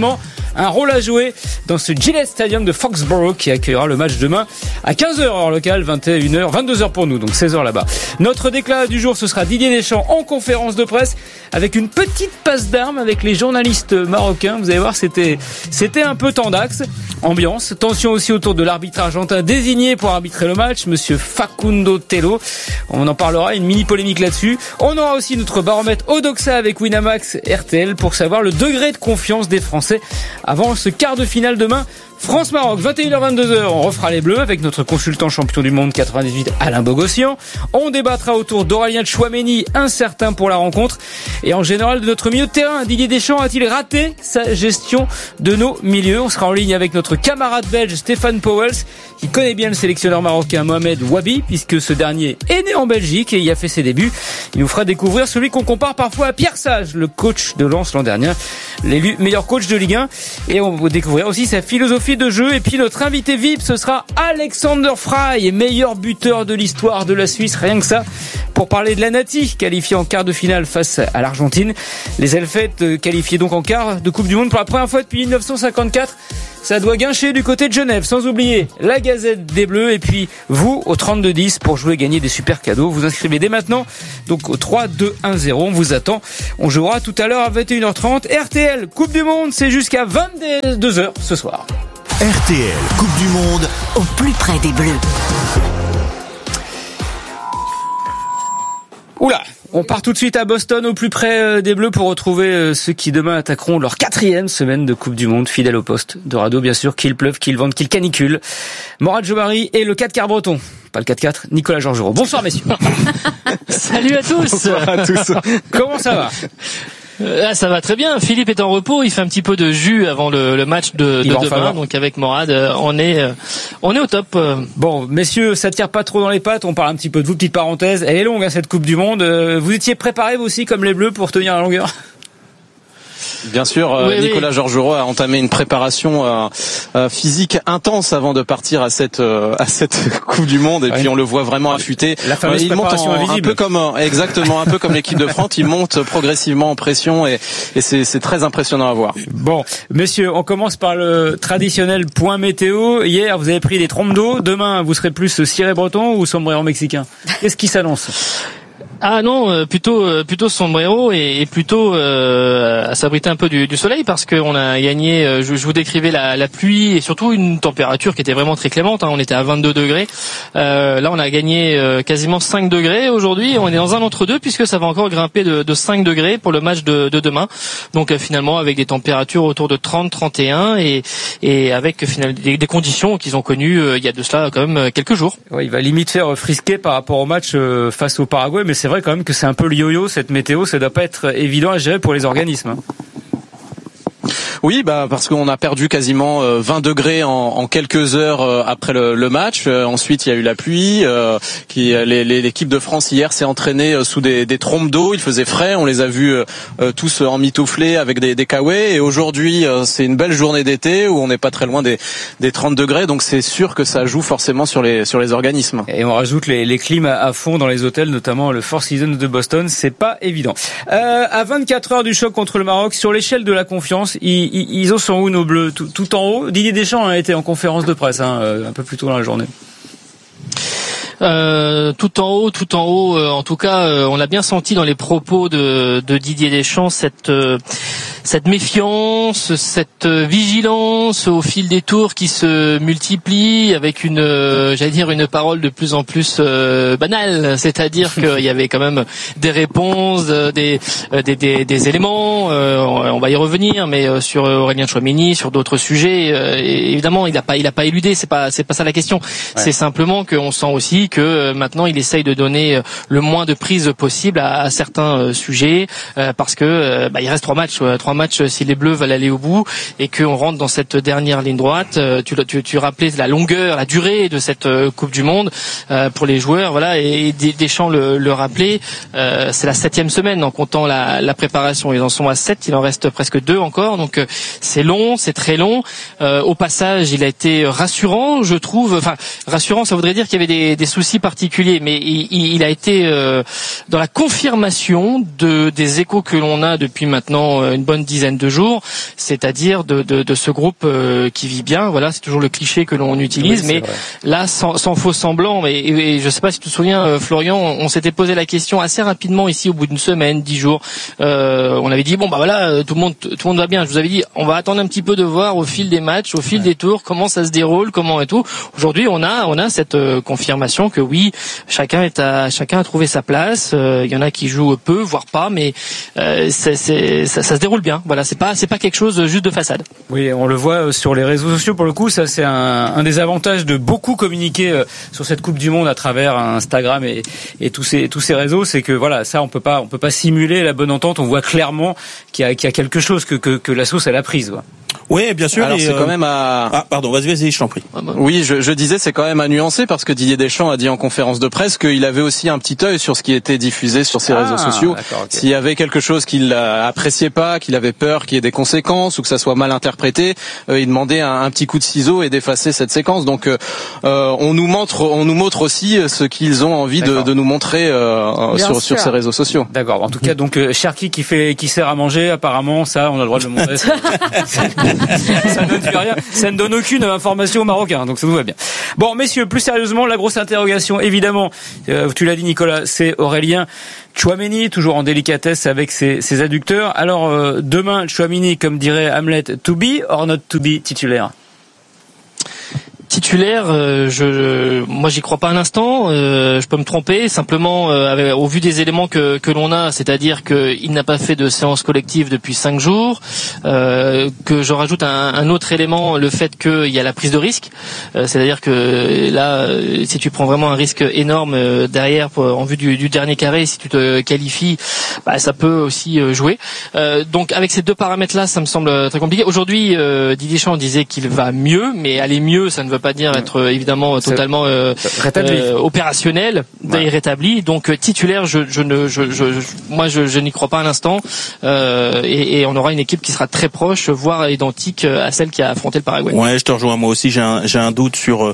un rôle à jouer dans ce Gillette Stadium de Foxborough qui accueillera le match demain à 15h heure locale, 21h, 22h pour nous, donc 16h là-bas. Notre déclat du jour, ce sera Didier Deschamps en conférence de presse avec une petite passe d'armes avec les journalistes marocains. Vous allez voir, c'était un peu tendax. Ambiance, tension aussi autour de l'arbitre argentin désigné pour arbitrer le match, monsieur Facundo Tello. On en parlera, une mini polémique là-dessus. On aura aussi notre baromètre Odoxa avec Winamax RTL pour savoir le degré de confiance des Français avant ce quart de finale demain. France-Maroc, 21h-22h, on refera les Bleus avec notre consultant champion du monde 98, Alain Bogossian. On débattra autour d'Aurélien Tchouaméni, incertain pour la rencontre. Et en général de notre milieu de terrain, Didier Deschamps a-t-il raté sa gestion de nos milieux? On sera en ligne avec notre camarade belge Stéphane Pauwels, qui connaît bien le sélectionneur marocain Mohamed Wabi, puisque ce dernier est né en Belgique et y a fait ses débuts. Il nous fera découvrir celui qu'on compare parfois à Pierre Sage, le coach de Lens l'an dernier, l'élu meilleur coach de Ligue 1. Et on va découvrir aussi sa philosophie de jeu. Et puis notre invité VIP, ce sera Alexander Frey, meilleur buteur de l'histoire de la Suisse, rien que ça, pour parler de la Nati, qualifiée en quart de finale face à l'Argentine. Les Elfettes qualifiées donc en quart de Coupe du Monde pour la première fois depuis 1954. Ça doit guincher du côté de Genève, sans oublier la Gazette des Bleus et puis vous au 32-10 pour jouer et gagner des super cadeaux. Vous inscrivez dès maintenant, donc au 3-2-1-0, on vous attend. On jouera tout à l'heure à 21h30. RTL Coupe du Monde, c'est jusqu'à 22h ce soir. RTL Coupe du Monde, au plus près des Bleus. Oula, on part tout de suite à Boston, au plus près des Bleus, pour retrouver ceux qui demain attaqueront leur 4e semaine de Coupe du Monde, fidèle au poste de radeau, bien sûr, qu'il pleuve, qu'il vente, qu'il canicule. Morad Jobari et le 4-4 breton. Pas le 4-4, Nicolas Georgerot. Bonsoir, messieurs. Salut à tous. Bonsoir à tous. Comment ça va? Ça va très bien. Philippe est en repos. Il fait un petit peu de jus avant le match de demain. Donc avec Morad, on est au top. Bon, messieurs, ça tire pas trop dans les pattes. On parle un petit peu de vous. Petite parenthèse. Elle est longue, cette Coupe du Monde. Vous étiez préparés, vous aussi, comme les Bleus, pour tenir la longueur? Bien sûr, Nicolas Georgerot a entamé une préparation physique intense avant de partir à cette Coupe du Monde, et puis on le voit vraiment affûté. La fameuse préparation invisible. Un peu comme l'équipe de France, il monte progressivement en pression et c'est très impressionnant à voir. Bon, messieurs, on commence par le traditionnel point météo. Hier, vous avez pris des trompes d'eau. Demain, vous serez plus ciré breton ou sombrero mexicain? Qu'est-ce qui s'annonce? Ah non, plutôt sombrero et plutôt à s'abriter un peu du soleil, parce que on a gagné. Je vous décrivais la pluie et surtout une température qui était vraiment très clémente. On était à 22 degrés. Là, on a gagné quasiment 5 degrés aujourd'hui. On est dans un entre-deux puisque ça va encore grimper de 5 degrés pour le match de demain. Donc finalement avec des températures autour de 30-31 et avec finalement des conditions qu'ils ont connues il y a de cela quand même quelques jours. Ouais, il va limite faire frisquer par rapport au match face au Paraguay, mais c'est vrai quand même que c'est un peu le yo-yo cette météo, ça doit pas être évident à gérer pour les organismes. Oui, parce qu'on a perdu quasiment 20 degrés en quelques heures après le match. Ensuite, il y a eu la pluie. L'équipe de France hier s'est entraînée sous des trompes d'eau. Il faisait frais. On les a vus tous emmitouflés avec des kawaii. Et aujourd'hui, c'est une belle journée d'été où on n'est pas très loin des 30 degrés. Donc c'est sûr que ça joue forcément sur les organismes. Et on rajoute les clims à fond dans les hôtels, notamment le Four Seasons de Boston. C'est pas évident. À 24 heures du choc contre le Maroc, sur l'échelle de la confiance, ils en sont où nos Bleus? Tout en haut? Didier Deschamps a été en conférence de presse un peu plus tôt dans la journée. Tout en haut. En tout cas, on l'a bien senti dans les propos de Didier Deschamps, cette méfiance, cette vigilance au fil des tours qui se multiplie avec une parole de plus en plus banale, c'est-à-dire qu'il y avait quand même des réponses, des éléments. On va y revenir, mais sur Aurélien Tchouaméni, sur d'autres sujets, évidemment, il a pas éludé. C'est pas ça la question. Ouais. C'est simplement qu'on sent aussi que maintenant il essaye de donner le moins de prise possible à certains sujets, parce que il reste 3 matchs si les Bleus veulent aller au bout et qu'on rentre dans cette dernière ligne droite. Tu rappelais la longueur, la durée de cette Coupe du Monde pour les joueurs, voilà, et Deschamps le rappelait, c'est la 7e semaine en comptant la préparation. Ils en sont à 7, il en reste presque 2 encore, donc c'est long, c'est très long. Au passage, il a été rassurant, je trouve. Enfin, rassurant, ça voudrait dire qu'il y avait des soucis particuliers, mais il a été dans la confirmation des échos que l'on a depuis maintenant une bonne bonne dizaine de jours, c'est-à-dire de ce groupe qui vit bien. Voilà, c'est toujours le cliché que l'on utilise, mais là, sans faux semblant. Et je sais pas si tu te souviens, Florian, on s'était posé la question assez rapidement ici au bout d'une semaine, 10 jours. On avait dit bon bah voilà, tout le monde va bien. Je vous avais dit on va attendre un petit peu de voir au fil des matchs, au fil des tours, comment ça se déroule, comment et tout. Aujourd'hui, on a cette confirmation que oui, chacun a trouvé sa place. Il y en a qui jouent peu, voire pas, mais ça se déroule bien. Voilà, c'est pas quelque chose juste de façade. Oui, on le voit sur les réseaux sociaux pour le coup. Ça, c'est un des avantages de beaucoup communiquer sur cette Coupe du Monde à travers Instagram et tous ces réseaux, c'est que voilà, ça on peut pas simuler la bonne entente. On voit clairement qu'il y a quelque chose que la sauce elle a prise. Quoi. Oui, bien sûr. Alors c'est quand même pardon, vas-y, je t'en prie. Oui, je disais, c'est quand même à nuancer parce que Didier Deschamps a dit en conférence de presse qu'il avait aussi un petit œil sur ce qui était diffusé sur ses réseaux sociaux. Okay. S'il y avait quelque chose qu'il appréciait pas, qu'il avait peur qu'il y ait des conséquences ou que ça soit mal interprété, il demandait un petit coup de ciseau et d'effacer cette séquence. Donc on nous montre aussi ce qu'ils ont envie de nous montrer sur ces réseaux sociaux. D'accord. En tout cas, donc Cherki qui sert à manger, apparemment, ça on a le droit de le montrer. Ça ne donne aucune information aux Marocains, donc ça nous va bien. Bon, messieurs, plus sérieusement, la grosse interrogation, évidemment, tu l'as dit Nicolas, c'est Aurélien Tchouaméni, toujours en délicatesse avec ses adducteurs. Alors, demain, Tchouaméni, comme dirait Hamlet, to be or not to be titulaire? Titulaire, moi j'y crois pas un instant. Je peux me tromper. Simplement, au vu des éléments que l'on a, c'est-à-dire qu'il n'a pas fait de séance collective depuis 5 jours, que je rajoute un autre élément, le fait qu'il y a la prise de risque. C'est-à-dire que là, si tu prends vraiment un risque énorme derrière en vue du dernier carré, si tu te qualifies, bah, ça peut aussi jouer. Donc avec ces deux paramètres-là, ça me semble très compliqué. Aujourd'hui, Didier Deschamps disait qu'il va mieux, mais aller mieux, ça ne veut pas dire être évidemment totalement opérationnel et rétabli. Donc titulaire, moi je n'y crois pas un instant. Et on aura une équipe qui sera très proche, voire identique à celle qui a affronté le Paraguay. Ouais, je te rejoins. Moi aussi, j'ai un doute sur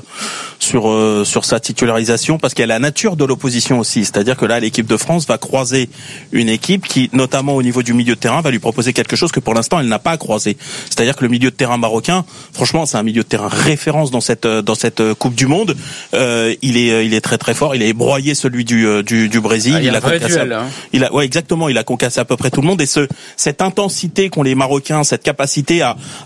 sa titularisation parce qu'il y a la nature de l'opposition aussi. C'est-à-dire que là, l'équipe de France va croiser une équipe qui, notamment au niveau du milieu de terrain, va lui proposer quelque chose que pour l'instant elle n'a pas croisé. C'est-à-dire que le milieu de terrain marocain, franchement, c'est un milieu de terrain référence dans cette Coupe du Monde. Il est très très fort. Il a ébroyé celui du Brésil. Il a concassé. Ouais, exactement. Il a concassé à peu près tout le monde. Et cette intensité qu'ont les Marocains, cette capacité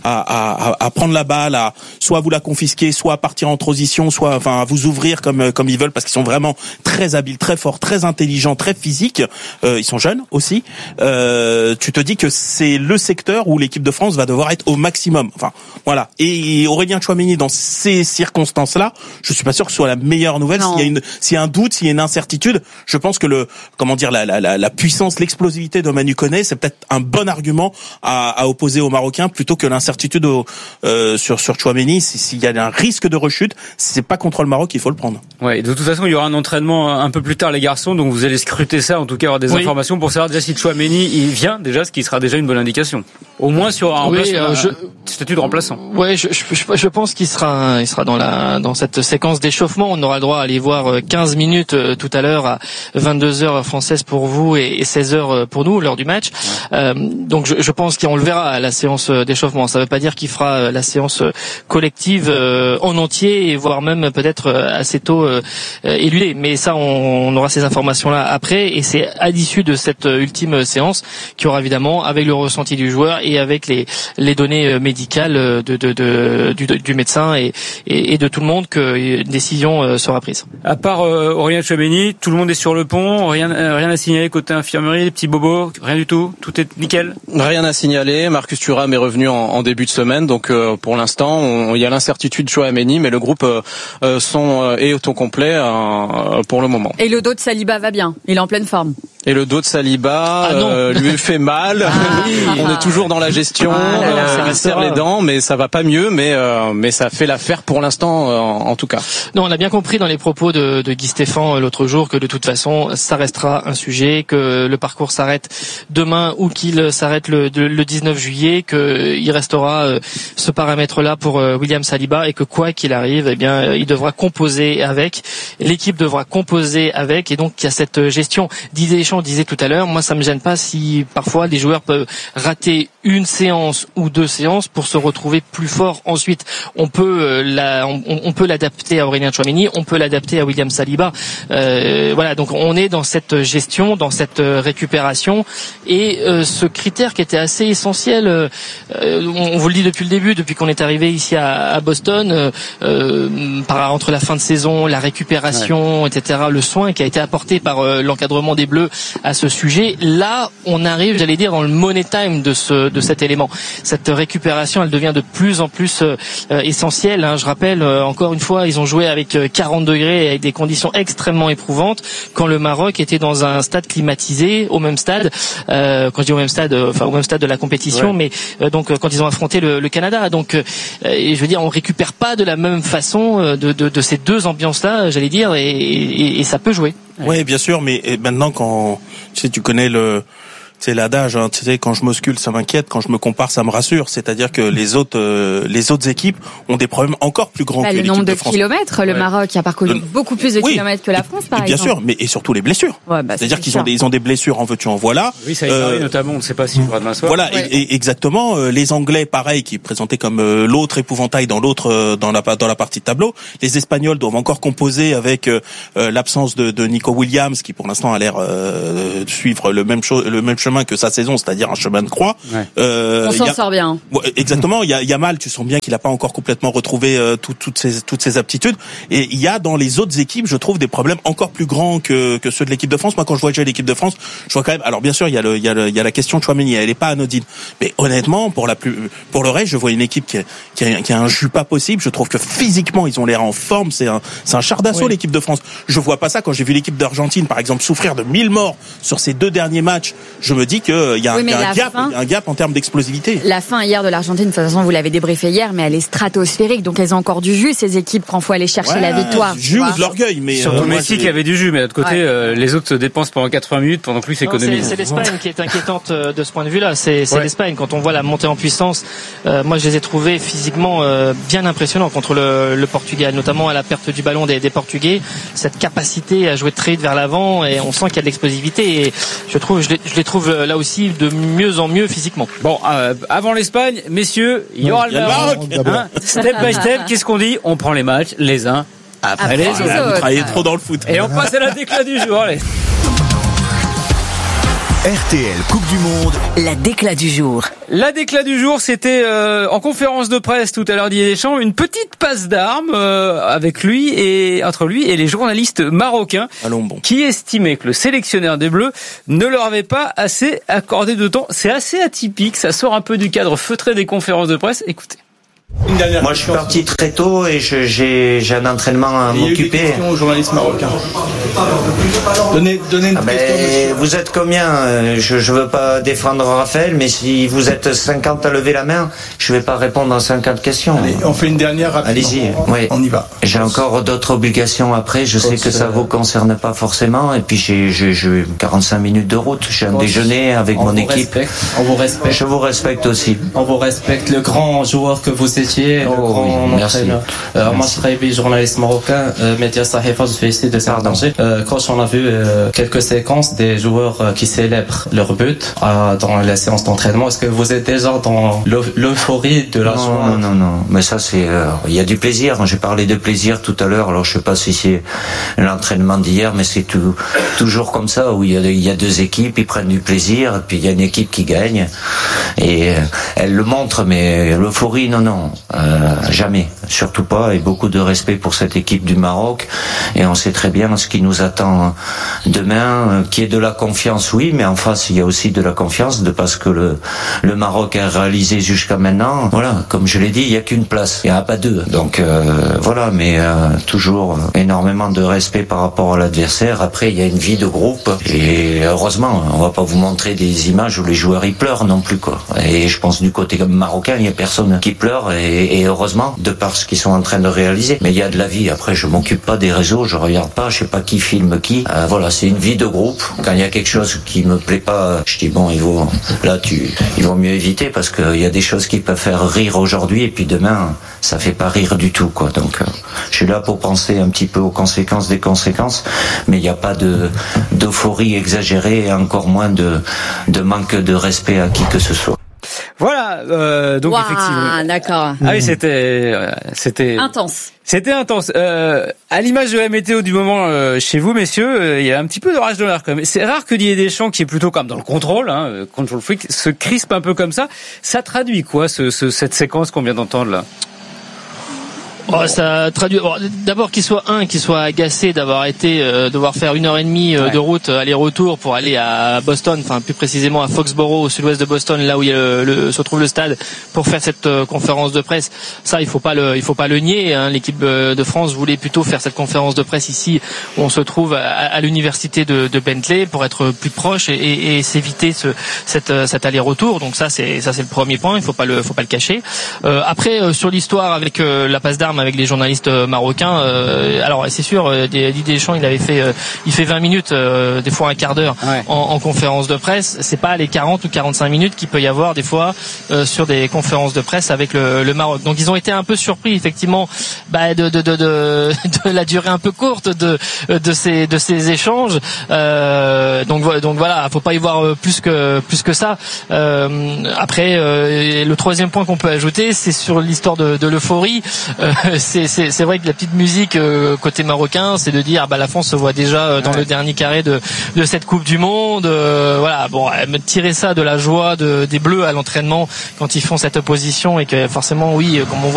à prendre la balle, à soit vous la confisquer, soit à partir en transition, soit à vous ouvrir comme ils veulent, parce qu'ils sont vraiment très habiles, très forts, très intelligents, très physiques. Ils sont jeunes aussi. Tu te dis que c'est le secteur où l'équipe de France va devoir être au maximum. Enfin, voilà. Et Aurélien Tchouaméni, dans ces circonstances-là, je suis pas sûr que ce soit la meilleure nouvelle. S'il y a un doute, s'il y a une incertitude, je pense que la puissance, l'explosivité de Manu Koné, c'est peut-être un bon argument à opposer aux Marocains plutôt que l'incertitude sur Tchouaméni. S'il y a un risque de rechute, c'est pas contre le Maroc, il faut le prendre. Ouais, de toute façon, il y aura un entraînement un peu plus tard, les garçons, donc vous allez scruter ça, en tout cas avoir des informations pour savoir déjà si Tchouaméni il vient déjà, ce qui sera déjà une bonne indication. Au moins sur un statut de remplaçant. Ouais, je pense qu'il sera dans cette séquence d'échauffement. On aura le droit à aller voir 15 minutes tout à l'heure à 22h française pour vous et 16h pour nous lors du match. Donc je pense qu'on le verra à la séance d'échauffement. Ça veut pas dire qu'il fera la séance collective en entier et voire même peut-être assez tôt éludé. Mais ça, on aura ces informations-là après, et c'est à l'issue de cette ultime séance qu'il y aura évidemment, avec le ressenti du joueur et avec les données médicales du médecin et de tout le monde, qu'une décision sera prise. À part Aurélien Tchouaméni, tout le monde est sur le pont, rien à signaler côté infirmerie, les petits bobos, rien du tout, tout est nickel. Rien à signaler. Marcus Thuram est revenu en début de semaine, donc pour l'instant, il y a l'incertitude Tchouaméni, mais le groupe est au ton complet pour le moment. Et le dos de Saliba va bien, il est en pleine forme. Et le dos de Saliba lui fait mal. On est toujours dans la gestion. Il serre les dents, mais ça va pas mieux. Mais ça fait l'affaire pour l'instant, en tout cas. Non, on a bien compris dans les propos de Guy Stéphane l'autre jour que de toute façon, ça restera un sujet, que le parcours s'arrête demain ou qu'il s'arrête le 19 juillet, qu'il restera ce paramètre-là pour William Saliba et que quoi qu'il arrive, eh bien, il devra composer avec, l'équipe devra composer avec, et donc il y a cette gestion. Didier Deschamps disait tout à l'heure, moi ça me gêne pas si parfois les joueurs peuvent rater une séance ou 2 séances pour se retrouver plus fort ensuite. On peut l'adapter à Aurélien Tchouaméni, on peut l'adapter à William Saliba. Voilà, donc on est dans cette gestion, dans cette récupération, et ce critère qui était assez essentiel, on vous le dit depuis le début, depuis qu'on est arrivé ici à Boston, entre la fin de saison, la récupération, etc., le soin qui a été apporté par l'encadrement des Bleus à ce sujet. Là, on arrive, j'allais dire, dans le money time de cet élément. Cette récupération, elle devient de plus en plus essentielle. Je rappelle, encore une fois, ils ont joué avec 40 degrés et avec des conditions extrêmement éprouvantes quand le Maroc était dans un stade climatisé, au même stade, quand je dis au même stade de la compétition, mais donc quand ils ont affronté le Canada. Donc, je veux dire, on récupère pas de la même façon de ces deux ambiances-là, j'allais dire, et ça peut jouer. Oui, bien sûr, mais maintenant quand tu connais c'est l'adage, tu sais, quand je m'auscule, ça m'inquiète, quand je me compare, ça me rassure. C'est-à-dire que les autres équipes ont des problèmes encore plus grands que l'équipe de France. Le nombre de kilomètres, le Maroc a parcouru beaucoup plus de kilomètres que la France, par exemple. Bien sûr, mais et surtout les blessures. C'est-à-dire qu'ils ont des blessures, en veux-tu en voilà. Oui, ça a été notamment, on ne sait pas s'il pourra demain soir. Voilà, exactement. Les Anglais, pareil, qui présentaient comme l'autre épouvantail dans la partie de tableau. Les Espagnols doivent encore composer avec l'absence de Nico Williams, qui pour l'instant a l'air suivre le même chemin que sa saison, c'est-à-dire un chemin de croix. On s'en sort bien. Exactement. Il y a mal, tu sens bien qu'il n'a pas encore complètement retrouvé toutes ses aptitudes. Et il y a dans les autres équipes, je trouve, des problèmes encore plus grands que ceux de l'équipe de France. Moi, quand je vois déjà l'équipe de France, je vois quand même. Alors bien sûr, il y a la question de Tchouaméni, elle est pas anodine. Mais honnêtement, pour le reste, je vois une équipe qui a un jus pas possible. Je trouve que physiquement, ils ont l'air en forme. C'est un char d'assaut, l'équipe de France. Je vois pas ça quand j'ai vu l'équipe d'Argentine, par exemple, souffrir de 1000 morts sur ces 2 derniers matchs. Je me dis qu'il y a un gap en termes d'explosivité. La fin hier de l'Argentine, de toute façon, vous l'avez débriefé hier, mais elle est stratosphérique. Donc elles ont encore du jus, ces équipes, quand il faut aller chercher la victoire. Jus ou de l'orgueil, mais surtout Messi qui avait du jus, mais de l'autre côté, les autres se dépensent pendant 80 minutes pendant plus s'économisent. C'est l'Espagne qui est inquiétante de ce point de vue-là. C'est l'Espagne. Quand on voit la montée en puissance, moi je les ai trouvés physiquement bien impressionnants contre le Portugal, notamment à la perte du ballon des Portugais. Cette capacité à jouer très vite vers l'avant, et on sent qu'il y a de l'explosivité. Et je les trouve là aussi de mieux en mieux physiquement. Bon, avant l'Espagne, messieurs, il y aura le Maroc. Step by step, qu'est-ce qu'on dit? On prend les matchs les uns après les autres. Vous travaillez trop dans le foot. Et on passe à la déclat du jour. Allez. RTL Coupe du Monde. La déclat du jour. La déclat du jour, c'était en conférence de presse tout à l'heure Didier Deschamps, une petite passe d'armes entre lui et les journalistes marocains qui estimaient que le sélectionneur des Bleus ne leur avait pas assez accordé de temps. C'est assez atypique, ça sort un peu du cadre feutré des conférences de presse. Écoutez. Moi, je suis parti très tôt et j'ai un entraînement à m'occuper. Il y a eu des questions aux journalistes marocains. Donnez une question. Vous êtes combien? Je veux pas défendre Raphaël, mais si vous êtes 50 à lever la main, je vais pas répondre à 50 questions. Allez, on fait une dernière rapidement. Allez-y. Oui. On y va. J'ai encore d'autres obligations après. Je sais que ça vous concerne pas forcément. Et puis j'ai 45 minutes de route. J'ai un déjeuner avec mon équipe. On vous respecte. Je vous respecte aussi. On vous respecte. Le grand joueur que vous étiez, le grand entraîneur. Moi, je suis journaliste marocain, Média Sahifa, je fais ici de Saint-Danger. Quand on a vu quelques séquences des joueurs qui célèbrent leur but dans la séance d'entraînement, est-ce que vous êtes déjà dans l'euphorie de la joie? Non. Mais ça, c'est, il y a du plaisir. J'ai parlé de plaisir tout à l'heure. Alors, je sais pas si c'est l'entraînement d'hier, mais c'est toujours comme ça, où il y a 2 équipes, ils prennent du plaisir, et puis il y a une équipe qui gagne. Et elle le montre, mais l'euphorie, non. Jamais, surtout pas, et beaucoup de respect pour cette équipe du Maroc, et on sait très bien ce qui nous attend demain, qui est de la confiance, oui, mais en face il y a aussi de la confiance, de parce que le Maroc a réalisé jusqu'à maintenant, voilà, comme je l'ai dit, il n'y a qu'une place, il n'y en a pas 2, donc voilà, mais toujours énormément de respect par rapport à l'adversaire. Après il y a une vie de groupe, et heureusement, on va pas vous montrer des images où les joueurs y pleurent non plus, quoi, et je pense du côté marocain, il y a personne qui pleure, et et heureusement, de par ce qu'ils sont en train de réaliser. Mais il y a de la vie. Après, je m'occupe pas des réseaux, je regarde pas, je sais pas qui filme qui. Voilà, c'est une vie de groupe. Quand il y a quelque chose qui me plaît pas, je dis bon, il vaut mieux éviter parce qu'il y a des choses qui peuvent faire rire aujourd'hui et puis demain, ça fait pas rire du tout, quoi. Donc, je suis là pour penser un petit peu aux conséquences des conséquences, mais il n'y a pas d'euphorie exagérée et encore moins de manque de respect à qui que ce soit. Voilà, donc effectivement. D'accord. Ah oui, c'était intense. C'était intense. À l'image de la météo du moment chez vous, messieurs, il y a un petit peu d'orage de l'air quand même. C'est rare que Didier Deschamps, qui est plutôt comme dans le contrôle, control freak, se crispe un peu comme ça. Ça traduit quoi, cette séquence qu'on vient d'entendre là? Ça traduit d'abord qu'il soit agacé d'avoir été devoir faire 1h30 de route aller-retour pour aller à Boston, enfin plus précisément à Foxborough au sud-ouest de Boston, là où il y a se trouve le stade, pour faire cette conférence de presse. Ça, il faut pas le nier, hein. L'équipe de France voulait plutôt faire cette conférence de presse ici où on se trouve à l'université de Bentley pour être plus proche et s'éviter cet aller-retour. Donc ça c'est le premier point, il faut pas le cacher. Après sur l'histoire avec la passe d'armes avec les journalistes marocains, alors c'est sûr, Didier Deschamps il fait 20 minutes, des fois un quart d'heure en conférence de presse. C'est pas les 40 ou 45 minutes qu'il peut y avoir des fois sur des conférences de presse avec le Maroc. Donc ils ont été un peu surpris effectivement de la durée un peu courte de ces échanges. Donc voilà, faut pas y voir plus que ça. Après le troisième point qu'on peut ajouter, c'est sur l'histoire de l'euphorie. C'est vrai que la petite musique côté marocain, c'est de dire la France se voit déjà dans le dernier carré de cette Coupe du Monde. Voilà, bon, me tirer ça de la joie des Bleus à l'entraînement quand ils font cette opposition et que forcément oui, comme on voit